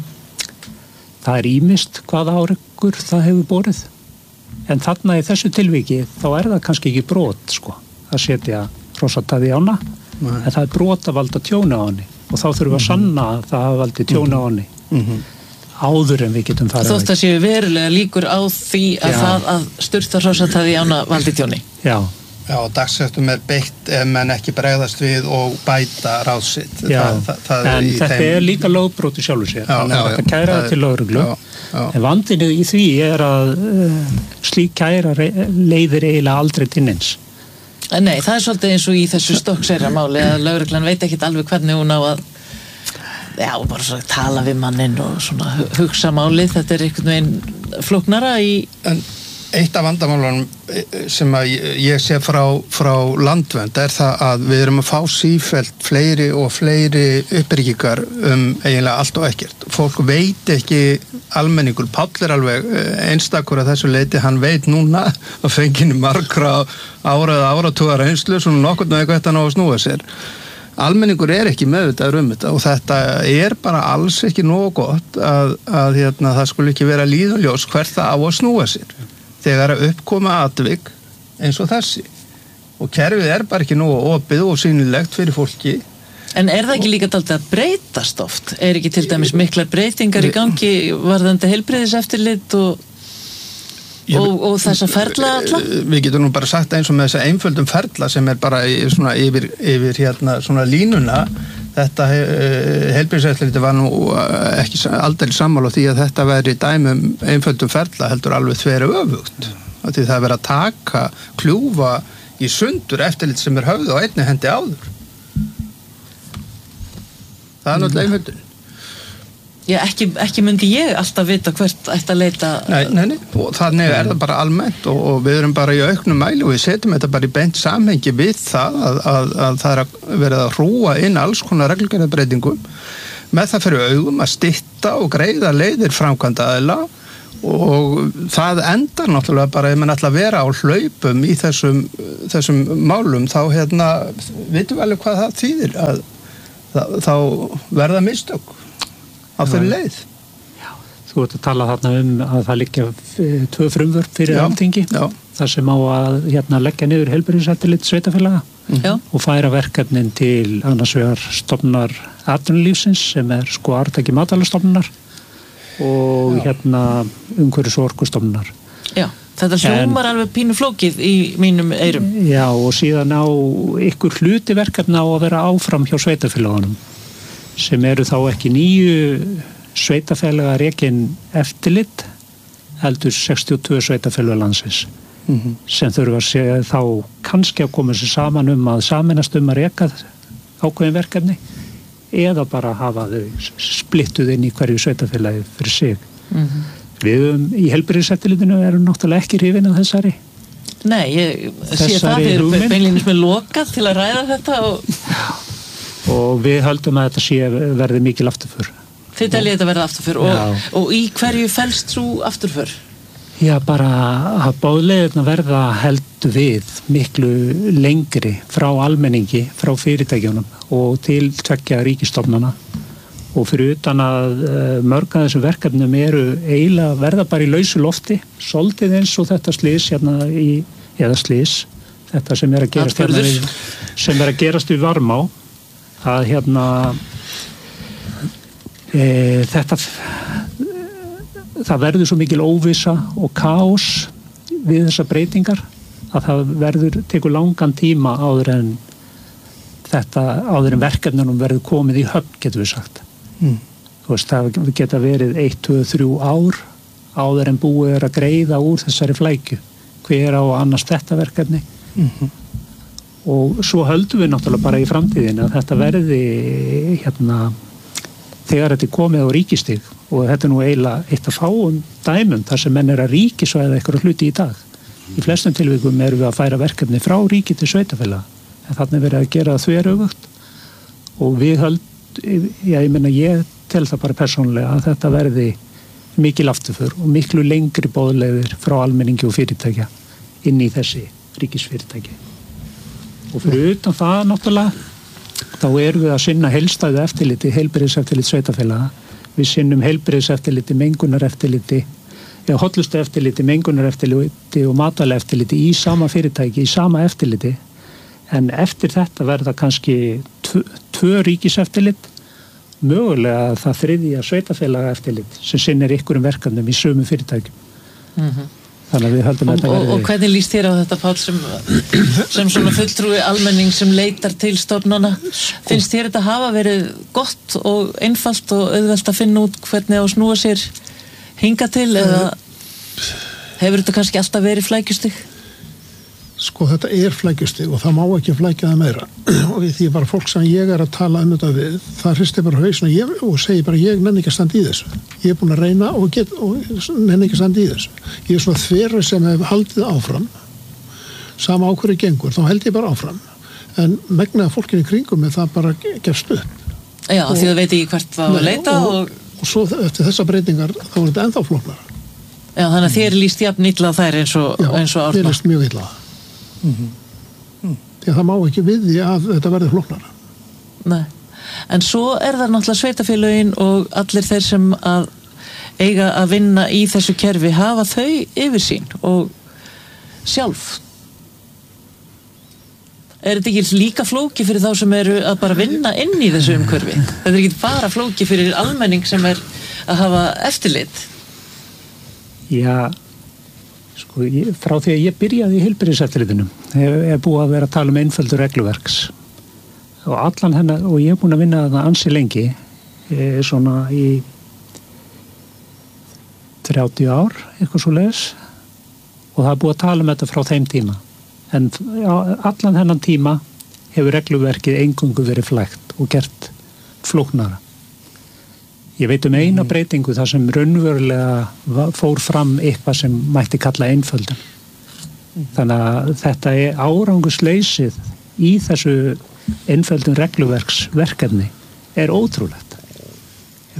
það er ýmist hvaða áreikur það hefur borið. En þarna í þessu tilviki þá er það kannski ekki brot, sko, að setja hrossataði í ána, Nei. En það er brot að valda tjóna á henni og þá þurfum við að sanna að það hafa valdið tjóna á henni. Mm-hmm. áður en við getum farið. Þótt að séu verulega líkur á því að Já. það að sturta hrossataði í ána valdi tjóni. Já. Já, dagsektum er beitt ef menn ekki bregðast við og bæta ráðsitt. Já, það, það, það en þetta þeim... er líka lögbrot í sjálfu sér. Já, þannig að þetta kæra það til lögreglu. En vandinu í því er að uh, slík kæra leiðir eiginlega aldrei til neins. Nei, það er svolítið eins og í þessu Stokkseyrar máli að lögreglan veit ekkit alveg hvernig hún á að já, bara svo tala við manninn og svona hugsa málið, þetta er einhvern veginn flóknara í... En eitt af vandamálunum sem að ég sé frá, frá landvernd er það að við erum að fá sífellt fleiri og fleiri upprýkingar um eiginlega allt og ekkert. Fólk veit ekki, almenningur, Páll er alveg einstakur að þessu leiti, hann veit núna að fenginu margra ára eða áratugar reynslu, svona nokkurn og eitthvað þetta ná að snúa sér. Almenningur er ekki meðvitaður um þetta og þetta er bara alls ekki nógu gott að, að hérna, það skulle ekki vera líðuljós hvert það á að snúa sér þegar að uppkoma atvik eins og þessi og kerfið er bara ekki nógu opið og sýnilegt fyrir fólki. En er það ekki líka dálítið að breytast oft? Er ekki til dæmis miklar breytingar í gangi varðandi heilbrigðiseftirlit og Ég, og, og þessa ferla alla? Við getum nú bara sagt eins og með þessa einföldum ferla sem er bara í, svona yfir, yfir hérna svona línuna. Þetta heilbrigðiseftirlitið var nú ekki aldrei sammála því að þetta væri dæmum einföldum ferla heldur alveg þveri öfugt. Því það er verið að taka, kljúfa í sundur eftirlit sem er höfð og einni hendi áður. Það er náttúrulega einföldun. Já, ekki, ekki myndi ég alltaf vita hvert ætti að leita. Nei, nei, nei, og þannig er það bara almennt og, og við erum bara í auknum mæli og við setjum þetta bara í beint samhengi við það að, að, að það er að verið að hrúa inn alls konar reglugerðarbreytingum með það fyrir augum að stytta og greiða leiðir framkvæmda aðila og það endar náttúrulega bara ef mann ætla að vera á hlaupum í þessum, þessum málum þá hérna, vitum við alveg hvað það þýðir að þá, þá verða mistök á þeirri leið. Þú ert að tala þarna um að það liggja tvö frumvörp fyrir Alþingi þar sem á að hérna, leggja niður heilbrigðiseftirlit sveitarfélaga mm. og færa verkefnin til annars vegar stofnunar atvinnulífsins sem er sko arftaki matvælastofnunar og Já. hérna umhverfis- og orkustofnunar. Já, þetta hljómar alveg pínu flókið í mínum eyrum. Já, og síðan á ykkur hluti verkefna á að vera áfram hjá sveitarfélagunum sem eru þá ekki nýju sveitafélaga rekin eftirlit heldur sextíu og tvö sveitafélaga landsins mm-hmm. sem þurfa að segja þá kannski að koma sér saman um að sameinast um að reka ákveðin verkefni eða bara hafa þau splittuð inn í hverju sveitafélagi fyrir sig. Mm-hmm. Við um, í heilbrigðiseftirlitinu erum náttúrulega ekki hrifin af þessari. Nei, ég sé það við erum beinlínis með lokað til að ræða þetta og, og við höldum að þetta sé verði mikil afturför. Þið teljið þetta verða afturför og, og í hverju felst svo afturför? Já, bara að báðleiðirna verða held við miklu lengri frá almenningi, frá fyrirtækjunum og til tveggja ríkisstofnana og fyrir utan að mörg af þessum verkefnum eru eiginlega verða bara í lausu lofti, soldið eins og þetta slys hérna í, eða slys, þetta sem er að gerast hérna við, sem er að gerast við Varmá, að hérna E, þetta það verður svo mikil óvissa og kaos við þessar breytingar að það verður, tekur langan tíma áður en þetta, áður en verkefnunum verður komið í höfn, getur við sagt mm. þú veist, það geta verið eitt, tvö, þrjú ár áður en búið er að greiða úr þessari flækju hver á að annast þetta verkefni mm-hmm. og svo höldum við náttúrulega bara í framtíðin að þetta verði hérna þegar þetta er komið á ríkistig og þetta er nú eiginlega eitt af fáum dæmum þar sem menn er að ríkisvæða eitthvað hluti í dag. Í flestum tilvikum erum við að færa verkefni frá ríki til sveitafélaga en þarna er verið að gera það þveröfugt og við höld, já ég meina ég tel það bara persónulega að þetta verði mikil afturför og miklu lengri boðleiðir frá almenningi og fyrirtækja inn í þessi ríkisfyrirtæki. Og fyrir utan það náttúrulega þá erum við að sinna heilstæðu eftirliti, heilbrigðiseftirlit sveitafélaga. Við sinnum heilbrigðiseftirliti, mengunareftirliti, eða hollustu eftirliti, mengunareftirliti og matvælaeftirliti í sama fyrirtæki, í sama eftirliti. En eftir þetta verða kannski tvö, tvö ríkiseftirlit, mögulega það þriðja sveitafélaga eftirlit sem sinnir ykkurum verkefnum í sömu fyrirtækjum. Mm-hmm. Þannig að við höldum og, þetta verði... Og hvernig líst þér á þetta, Páll, sem, sem svona fulltrúi almenning sem leitar til stofnana? Sko. Finnst þér þetta hafa verið gott og einfalt og auðvelt að finna út hvernig á að snúa sér hinga til eða hefur þetta kannski alltaf verið flækjustig? Sko þetta er flækjustig og það má ekki flækja það meira og því bara fólk sem ég er að tala um þetta við, það hristir bara hausinn og, og segir bara ég nenni ekki að standa í þessu. Ég er búin að reyna og, get, og nenni ekki að standa í þessu. Ég er svona þverri sem hef haldið áfram, sama ákveður gengur, þá held ég bara áfram. En megnaða fólkinu í kringum með það bara gefst upp. Já, og, því það veit ekki hvert það að leita og, og, og svo eftir þessa breytingar þá er þetta ennþá flóknara. Já, þannig að þér líst jafn illa á þær eins og, eins og Árna. Já, þér líst mjög illa. Mm-hmm. Mm. Því að það má ekki við því að þetta verði flóknara. Nei, en svo er það náttúrulega sveitafélögin og allir þeir sem að eiga að vinna í þessu kerfi hafa þau yfirsýn og sjálf. Er þetta ekki líka flóki fyrir þá sem eru að bara vinna inn í þessu umhverfi? Þetta er ekki bara flóki fyrir almenning sem er að hafa eftirlit? Já, sko, ég, frá því að ég byrjaði í heilbrigðiseftirlitinu hef, hef búið að vera að tala um einföldur regluverks og allan hennar, og ég hef búin að vinna það ansi lengi e, svona í þrjátíu ár, eitthvað svo leiðis og það er búið að tala um þetta frá þeim tíma en já, allan hennan tíma hefur regluverkið eingöngu verið flækt og gert flóknara. Ég veit um eina breytingu þar sem raunverulega fór fram eitthvað sem mætti kalla einföldun. Þannig að þetta er árangursleysið í þessu einföldun regluverksverkefni er ótrúlegt.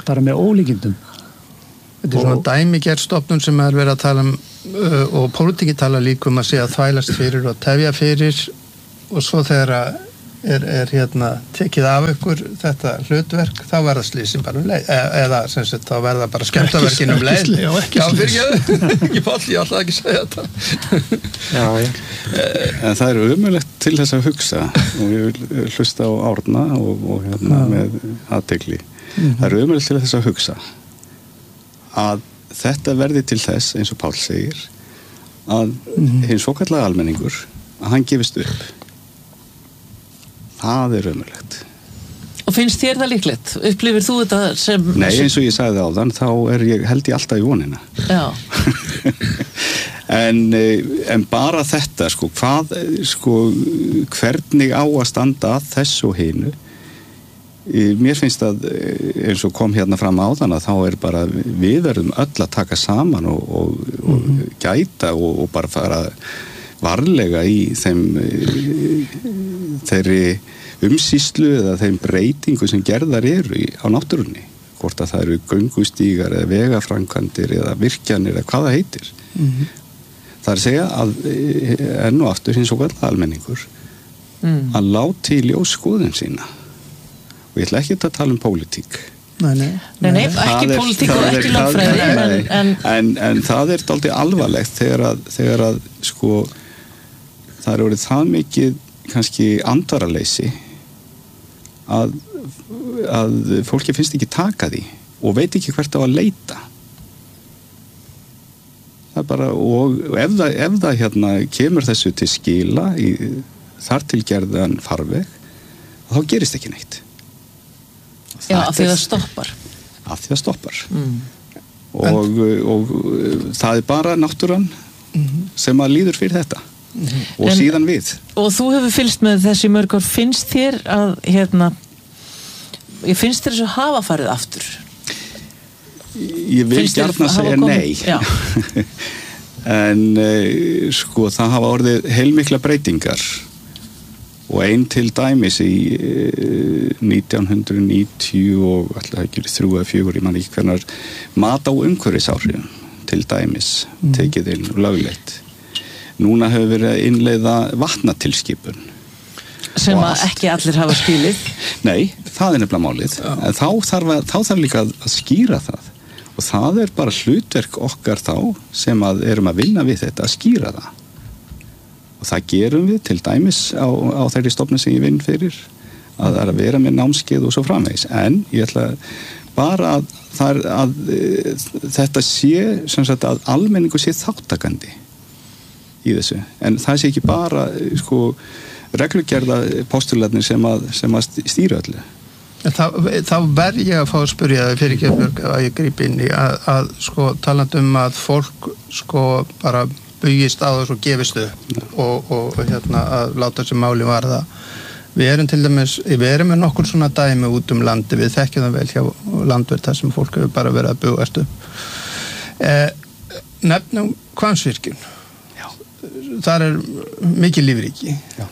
bara með ólíkindum. Þetta er svona dæmigerð stofnun sem er verið að tala um uh, og pólitíki tala líka um að segja að þvælast fyrir og tefja fyrir og svo þegar er, er hérna tekið af ykkur þetta hlutverk, þá verða slísin bara um leið, e eða sem sagt, þá verða bara skemmtaverkin um leið. Já, ekki slís. Já, ekki Páll, ég ætlaði ekki að segja þetta. Já, já. En það er ömurlegt til þess að hugsa og ég vil hlusta á Árna og, og hérna já. Með athygli. Mm-hmm. Það er ömurlegt til þess að hugsa að þetta verði til þess, eins og Páll segir, að mm-hmm. hinn svokallaði almenningur, að hann gefist upp. Það er ömurlegt. Og finnst þér það líklegt? Upplifir þú þetta sem... Nei, eins og ég sagði áðan, þá er ég, held ég alltaf í vonina. Já. en, en bara þetta, sko, hvað, sko, hvernig á að standa að þessu og hinu, mér finnst að eins og kom hérna fram áðan að þá er bara við verðum öll að taka saman og, og, og mm-hmm. gæta og, og bara fara varlega í þeim þeirri umsýslu eða þeim breytingu sem gerðar eru í, á náttúrunni, hvort að það eru göngustígar eða vegaframkvæmdir eða virkjanir eða hvað það heitir. Mm-hmm. Það er að segja að enn og aftur hins og vel almenningur mm. að láti í ljós skoðun sína. Og ég ætla ekki að tala um pólitík. Nei, nei. Nei, nei, ekki pólitík og ekki lögfræði. En, en, en, en það er dálítið alvarlegt þegar að, þegar að sko, það er orðið það mikið kannski andaraleysi að, að fólki finnst ekki taka því og veit ekki hvert á að leita. Það er bara, og ef það, ef það hérna kemur þessu til skila í þar til gerðan farveg, þá gerist ekki neitt. Já, af því það stoppar. Af því það stoppar. Mm. Og, og, og það er bara náttúran mm-hmm. sem að líður fyrir þetta. Mm-hmm. Og en, síðan við. Og þú hefur fylgst með þessi mörg ár. Finnst þér að, hérna, ég finnst þér þessu hafa farið aftur? Ég vil gjarna segja nei. Já. en, uh, sko, það hafa orðið heilmikla breytingar. Og einn til dæmis í uh, nítján hundruð níutíu og alltaf ekki þrjú eða fjögur, ég man ekki hvernar mat á umhverfisáhrifum til dæmis mm. tekið inn og lögleitt. Núna hefur verið að innleiða vatnatilskipun. Sem að ekki allir hafa skilið. Nei, það er nefnilega málið. Ja. En þá þarf, að, þá þarf líka að, að skýra það. Og það er bara hlutverk okkar þá sem að erum að vinna við þetta, að skýra það. Og það gerum við til dæmis á, á þeirri stofnun sem ég vinn fyrir að það er að vera með námskeið og svo framvegis. En ég ætla bara að, að, að, að þetta sé sem sagt að almenningu sé þáttakandi í þessu. En það sé ekki bara sko, reglugerða postularnir sem að, sem að stýra öllu. Þá, þá verð ég að fá að spyrja það fyrir Gerbjörg að ég grípi inn í að, að sko talandi um að fólk sko bara bugist á þessu og gefist upp og, og hérna að láta þessi máli varða. Við erum til dæmis, við erum með nokkur svona dæmi út um landi, við þekkjum það vel hjá landverð þar sem fólk hefur bara verið að bugast upp. Eh, nefnum Hvammsvirkjun. Já. Þar er mikið lífríki. Já.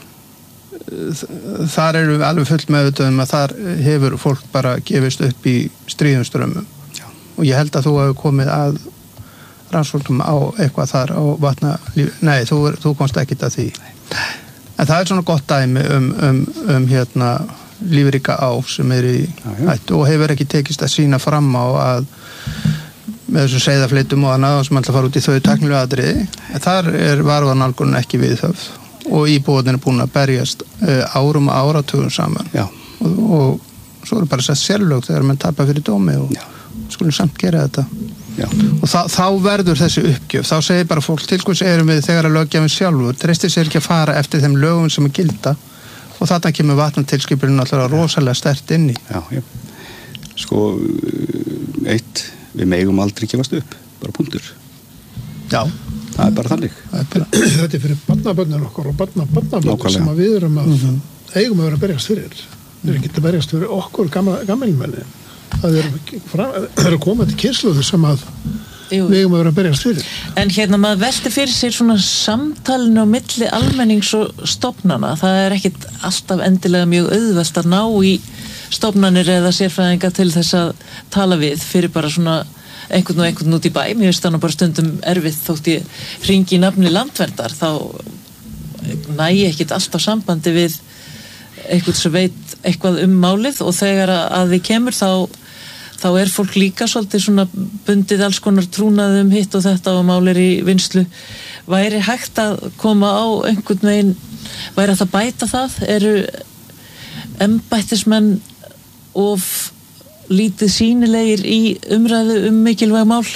Þar eru við alveg fullt meðvituð um að þar hefur fólk bara gefist upp í stríðum strömmum. Já. Og ég held að þú hefur komið að rannsóknum á eitthvað þar á vatna nei, þú, þú komst ekkit að því nei. En það er svona gott dæmi um, um, um hérna lífríka á sem er í hættu og hefur ekki tekist að sína fram á að með þessum seiðafleitum og annað sem alltaf fara út í þau tæknilegu atriði, þar er varúðarnálgun ekki viðhöfð og íbúðin er búin að berjast uh, árum og áratugum saman og, og svo er bara sett sérlög þegar mann tapar fyrir dómi og Já. Skulum samt gera þetta Já. Og þá, þá verður þessi uppgjöf þá segir bara fólk til hvers erum við þegar að löggjafinn sjálfur treystir sér ekki að fara eftir þeim lögum sem er gilda og þarna kemur vatnatilskipunin alltaf rosalega sterkt inn í Já, já. Sko eitt, við megum aldrei gefast upp bara punktur Já Það er bara þannig er bara, Þetta er fyrir barnabönnir okkar og barnabönnir sem að við erum að mm-hmm. eigum að vera að berjast fyrir við erum ekki að berjast fyrir okkur gammelmenni það eru komið til kynslóðu sem að Jú. við eigum að vera að berjast fyrir. En hérna maður velti fyrir sér svona samtalinu á milli almennings og stofnana, það er ekkit alltaf endilega mjög auðvelt að ná í stofnanir eða sérfræðinga til þess að tala við fyrir bara svona einhvern og einhvern út í bæ. Mér finnst það nú bara stundum erfitt þótt ég hringi í nafni landverndar, þá næ ég ekkert alltaf sambandi við einhvern sem veit eitthvað um málið, og þegar að því kemur þá, þá er fólk líka svolítið svona bundið alls konar trúnað um hitt og þetta og málir í vinslu. Væri hægt að koma á einhvern veginn, væri hægt að bæta það? Eru embættismenn of lítið sýnilegir í umræðu um mikilvæg mál?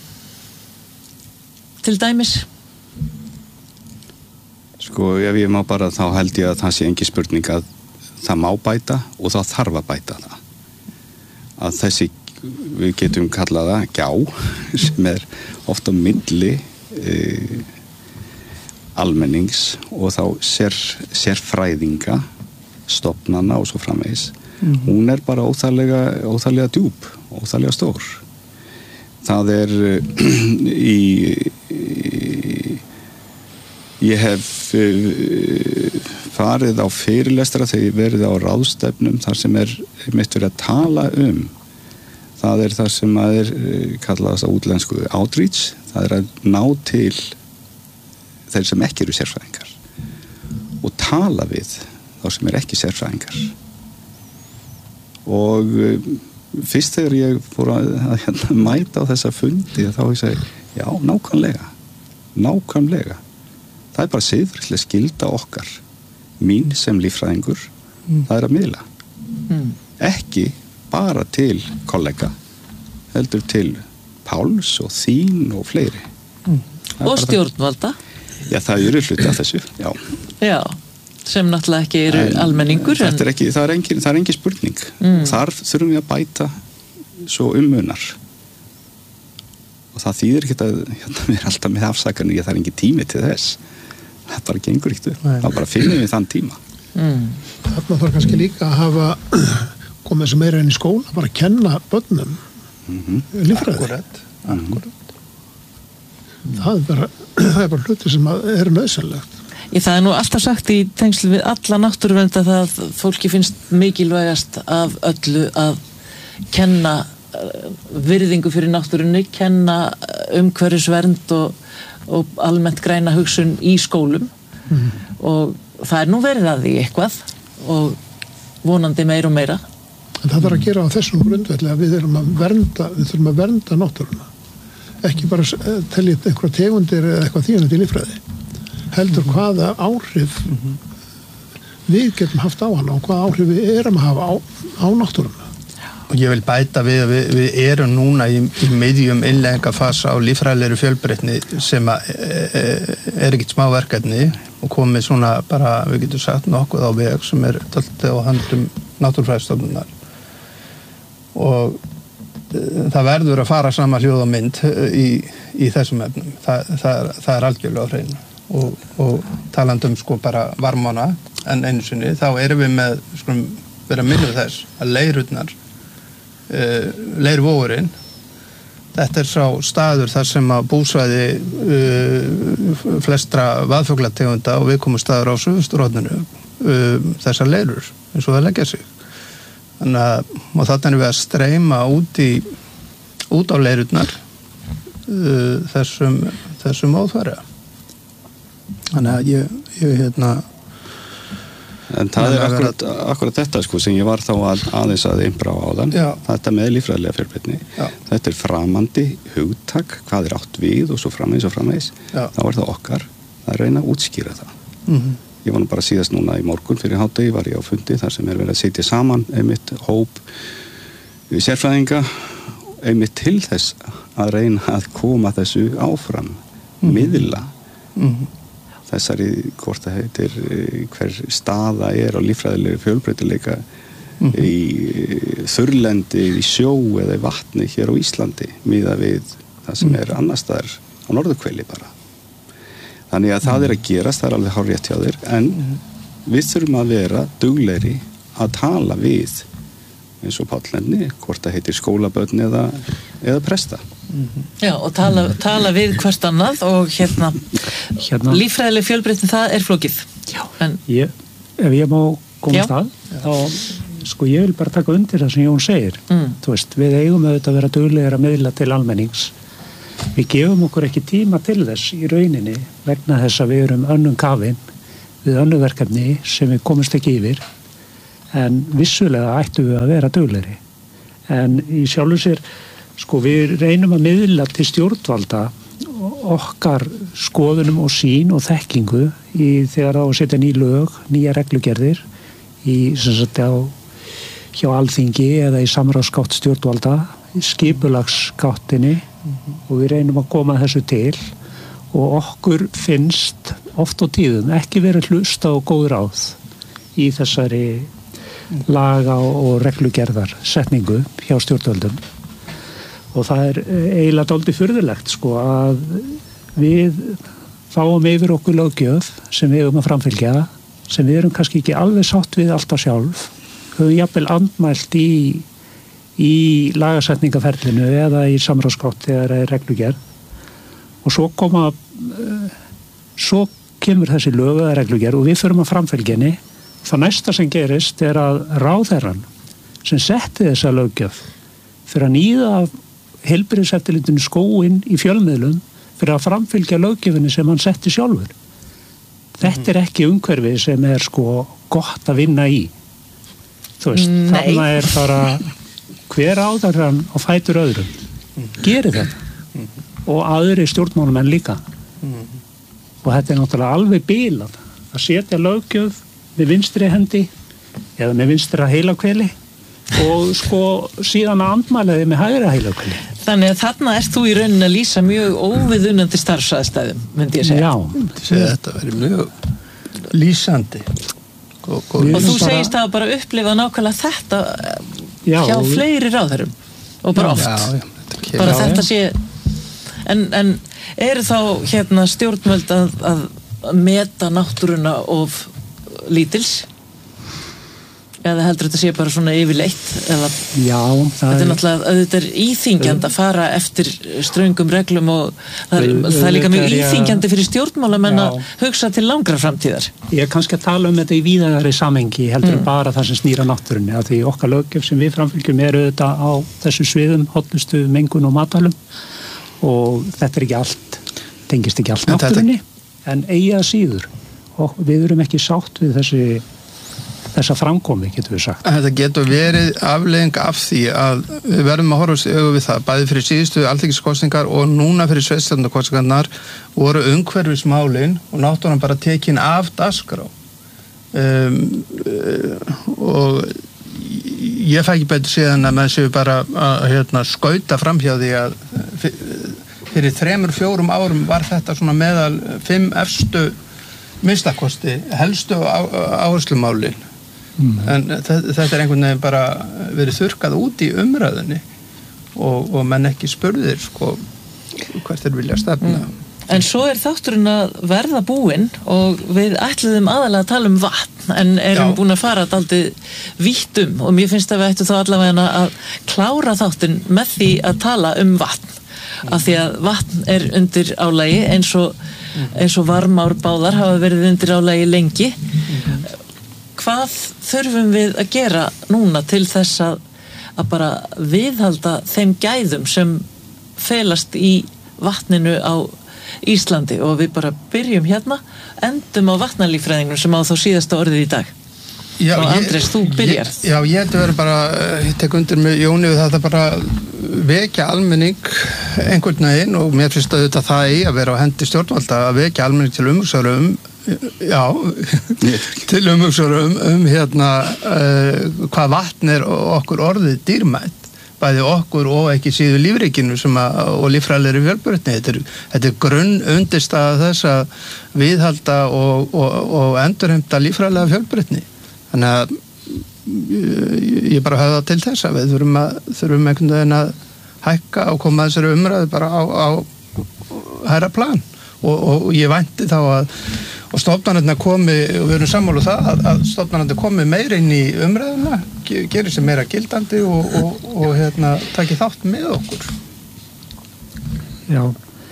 Til dæmis? Sko, ef ég má bara, þá held ég að það sé engi spurning að það má bæta og þá þarf að bæta það. Að þessi, við getum kallaða gjá, sem er ofta milli e, almennings og þá sér, sérfræðinga, stofnana og svo framvegis. Mm-hmm. Hún er bara óþarlega, óþarlega djúp, óþarlega stór. Það er í, í ég hef uh, farið á fyrirlestra þegar ég verið á ráðstefnum þar sem er mitt verið að tala um. Það er það sem að er uh, kallað þess að útlensku outreach. Það er að ná til þeir sem ekki eru sérfræðingar og tala við þá sem er ekki sérfræðingar. Og uh, fyrst þegar ég fór að, að, að mæta á þessa fundi þá ég segi, já, nákvæmlega, nákvæmlega. Það er bara siðferðisleg skylda okkar, mín sem líffræðingur, mm. það er að miðla. Mm. Ekki bara til kollega, heldur til Páls og þín og fleiri. Mm. Og stjórnvalda? Já, það eru hluti af þessu, já. Já, sem náttúrulega ekki eru en, almenningur. En... Er ekki, það er engin, það er engin spurning. Mm. Þar þurfum við að bæta svo ummunar. Og það þýðir ekki að hérna, við erum alltaf með afsakanir, ég það er engin tími til þess. Það bara gengur ekkert upp. Það bara finnum við þann tíma. Mm. Þarna þarf kannski líka að hafa komið sem meira inn í skóla, bara að kenna börnum mm-hmm. líffræði. Akkurat. Akkurat. Mm. Það er bara, það er bara hluti sem er nauðsynlegt. Ég, það er nú alltaf sagt í tengslu við alla náttúruvernd að það fólki finnst mikilvægast af öllu að kenna virðingu fyrir náttúrunni, kenna umhverfisvernd og og almennt græna hugsun í skólum mm. og það er nú verið að því eitthvað og vonandi meira og meira. En það er að gera á þessum grundvelli að við erum að vernda, við þurfum að vernda náttúruna. Ekki bara telja einhverja tegundir eða eitthvað þýjandi í líffræði. Heldur mm. hvaða áhrif mm-hmm. við getum haft á hana og hvaða áhrif við erum að hafa á, á náttúruna. Og ég vil bæta við að við, við erum núna í, í miðjum innleggingarfasa á líffræðilegri fjölbreytni sem að, e, er ekkert smá verkefni og komið svona bara, við getum sagt nokkuð á veg sem er töltið á handum náttúrufræðistofnunar. Og e, það verður að fara sama hljóð og mynd í, í þessum efnum. Það, það, það er algjörlega á hreinu. Og, og talandum sko bara varmána en einu sinni, þá erum við með, skulum vera að minna þess, að leirurnar Uh, leirvóurinn þetta er sá staður þar sem að búsvæði uh, flestra vaðfuglategunda og viðkomu staður á suðusturhorninu uh, þessar leirur eins og það leggja sig þannig að og þarna erum við að streyma út í út á leirurnar uh, þessum þessum óþverja þannig að ég, ég hérna En það er akkurat, akkurat þetta sko sem ég var þá að, aðeins að einbra á áðan. Já. Þetta með líffræðilega fjölbreytni. Þetta er framandi hugtak, hvað er átt við og svo framvegis og framvegis. Já. Þá er það okkar að reyna að útskýra það. Mm-hmm. Ég var nú bara síðast núna í morgun fyrir hádegi var ég á fundi þar sem er verið að setja saman einmitt hóp sérfræðinga einmitt til þess að reyna að koma þessu áfram, mm-hmm. miðla. Mm-hmm. Þessari, hvort það heitir, hver staða er á líffræðilegri fjölbreytileika mm-hmm. í þurrlendi, í sjó eða í vatni hér á Íslandi, miðað við það sem er annars staðar á norðurhveli bara. Þannig að mm-hmm. það er að gerast, það er alveg hárrétt hjá þér, en mm-hmm. við þurfum að vera duglegri að tala við, eins og Páll nefni, hvort það heitir skólabörn eða, eða presta. Mm-hmm. Já, og tala, tala við hvert annað og hérna, hérna. líffræðileg fjölbreytni, það er flókið. Já, en ég, ef ég má komast að, þá sko ég vil bara taka undir það sem Jón segir. Mm. Þú veist, við eigum auðvitað að vera duglegir að miðla til almennings. Við gefum okkur ekki tíma til þess í rauninni vegna þess að við erum önnum kafin við önnu verkefni sem við komumst ekki yfir, en vissulega ættum við að vera duglegri. En í sjálfu sér, sko við reynum að miðla til stjórnvalda okkar skoðunum og sín og þekkingu í þegar á að setja ný lög, nýja reglugerðir í sem sagt á hjá Alþingi eða í samráðsgátt stjórnvalda, í skipulagsgáttinni mm-hmm. og við reynum að koma þessu til og okkur finnst oft og tíðum ekki verið hlusta og góð ráð í þessari laga og reglugerðar setningu hjá stjórnvaldum. Og það er eiginlega dálítið furðulegt sko að við fáum yfir okkur löggjöf sem við eigum að framfylgja, sem við erum kannski ekki alveg sátt við alltaf sjálf, höfum jafnvel andmælt í, í lagasetningaferlinu eða í samráðsgátt þegar það er reglugerð. Og svo koma, svo kemur þessi lög eða reglugerð og við förum að framfylgja henni. Það næsta sem gerist er að ráðherrann sem setti þessa löggjöf fyrir að níða af heilbrigðiseftirlitinu skóinn í fjölmiðlum fyrir að framfylgja löggjöfinni sem hann setti sjálfur. Þetta er ekki umhverfi sem er sko gott að vinna í. Þú veist, þarna er bara hver áðarran og fætur öðrum. Gerir þetta. Og aðri stjórnmálamenn líka. Og þetta er náttúrulega alveg bilað að setja löggjöf með vinstri hendi eða með vinstra heilakveli og sko síðan að andmælaði með hægra heilakveli. Þannig að þarna ert þú í rauninni að lýsa mjög óviðunandi starfsaðstæðum, myndi ég segja. Já, myndi segja þetta verið mjög lýsandi. Gó, gó, og þú bara... segist að bara upplifa nákvæmlega þetta já, hjá fleiri ráðherrum og bara já, oft. Já, já, þetta bara já, þetta sé... En, en eru þá hérna stjórnvöld að, að meta náttúruna of lítils? Eða heldur þetta sé bara svona yfirleitt eða já, þetta er náttúrulega auðvitað er íþyngjandi að fara eftir ströngum reglum og það er, það er líka mjög íþyngjandi fyrir stjórnmálamenn að hugsa til langra framtíðar. Ég er kannski að tala um þetta í víðari samengi heldur mm. bara það sem snýra náttúrunni af því okkar löggjöf sem við framfylgjum er auðvitað á þessu sviðum, hollustu, mengun og matvælum og þetta er ekki allt, tengist ekki allt náttúrunni en eigi að síður og við erum ekki sátt við þessi þessa framkomi, getur við sagt. Þetta getur verið afleiðing af því að við verðum að horfast í augu við það, bæði fyrir síðustu alþingiskosningar og núna fyrir sveitarstjórnarkosningarnar voru umhverfismálin og náttúrulega bara tekin af dagskrá. Um, og ég fæ ekki betur síðan að með séu bara að hérna, skauta framhjá því að fyrir þremur, fjórum árum var þetta svona meðal fimm efstu minnstakosti, helstu áherslumálin. Mm. En þetta er einhvern veginn bara verið þurrkað út í umræðunni og, og menn ekki spurðir sko hvert er vilja stefna. Mm. En svo er þátturinn að verða búinn og við ætluðum aðalega að tala um vatn en erum Já. búin að fara dálítið vítt um og mér finnst að við ættum þá allavega að klára þáttinn með því að tala um vatn mm. af því að vatn er undir álagi eins og, mm. eins og varmár báðar hafa verið undir álagi lengi. Mm. Hvað þurfum við að gera núna til þess að, að bara viðhalda þeim gæðum sem felast í vatninu á Íslandi og við bara byrjum hérna, endum á vatnalíffræðingnum sem á þá síðasta orðið í dag. Já, og Andrés, þú byrjar. Ég, já, ég held að vera bara, ég tek undir með Jóni við þetta bara vekja almenning einhvern veginn og mér finnst að þetta það í að vera á hendi stjórnvalda að vekja almenning til umhugsunar um já, til umhugsunar um, um hérna uh, hvað vatn er okkur orðið dýrmætt bæði okkur og ekki síður lífríkinu sem að, og líffræðilegri fjölbreytni. Þetta er, þetta er grunn undirstaða þess að viðhalda og, og, og endurheimta líffræðilega fjölbreytni. Þannig að ég, ég bara höfða til þess að við þurfum að þurfum einhvern veginn að hækka og koma þessari umræðu bara á, á hærra plan og, og ég vænti þá að og stofnanirnar komi, og við erum sammála það að, að stofnanirnar komi meira inn í umræðuna, gerir sér meira gildandi og, og, og hérna, taki þátt með okkur. Já,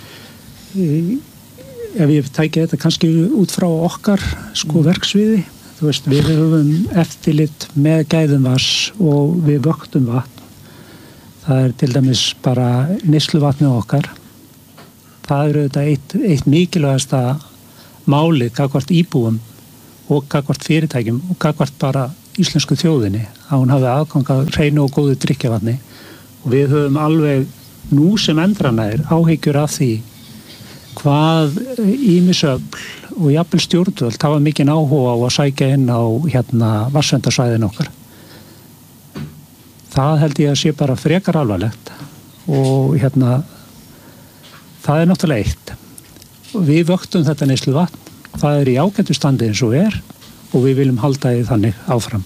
ef ég tæki þetta kannski út frá okkar sko verksviði, þú veist, við höfum eftirlit með gæðum vass og við vöktum vatn. Það er til dæmis bara neysluvatnið okkar. Það er auðvitað eitt, eitt mikilvægasta málið gagnvart íbúum og gagnvart fyrirtækjum og gagnvart bara íslensku þjóðinni að hún hafi aðgang að hreinu og góðu drykkjarvatni og við höfum alveg nú sem endranær áhyggjur af því hvað ýmisöfl og jafnvel stjórnvöld hafa mikinn áhuga á að sækja inn á hérna vatnsverndarsvæðin okkar. Það held ég að sé bara frekar alvarlegt og hérna það er náttúrulega eitt. Við vöktum þetta neysluvatn, það er í ágætu standi eins og er og við viljum halda því þannig áfram.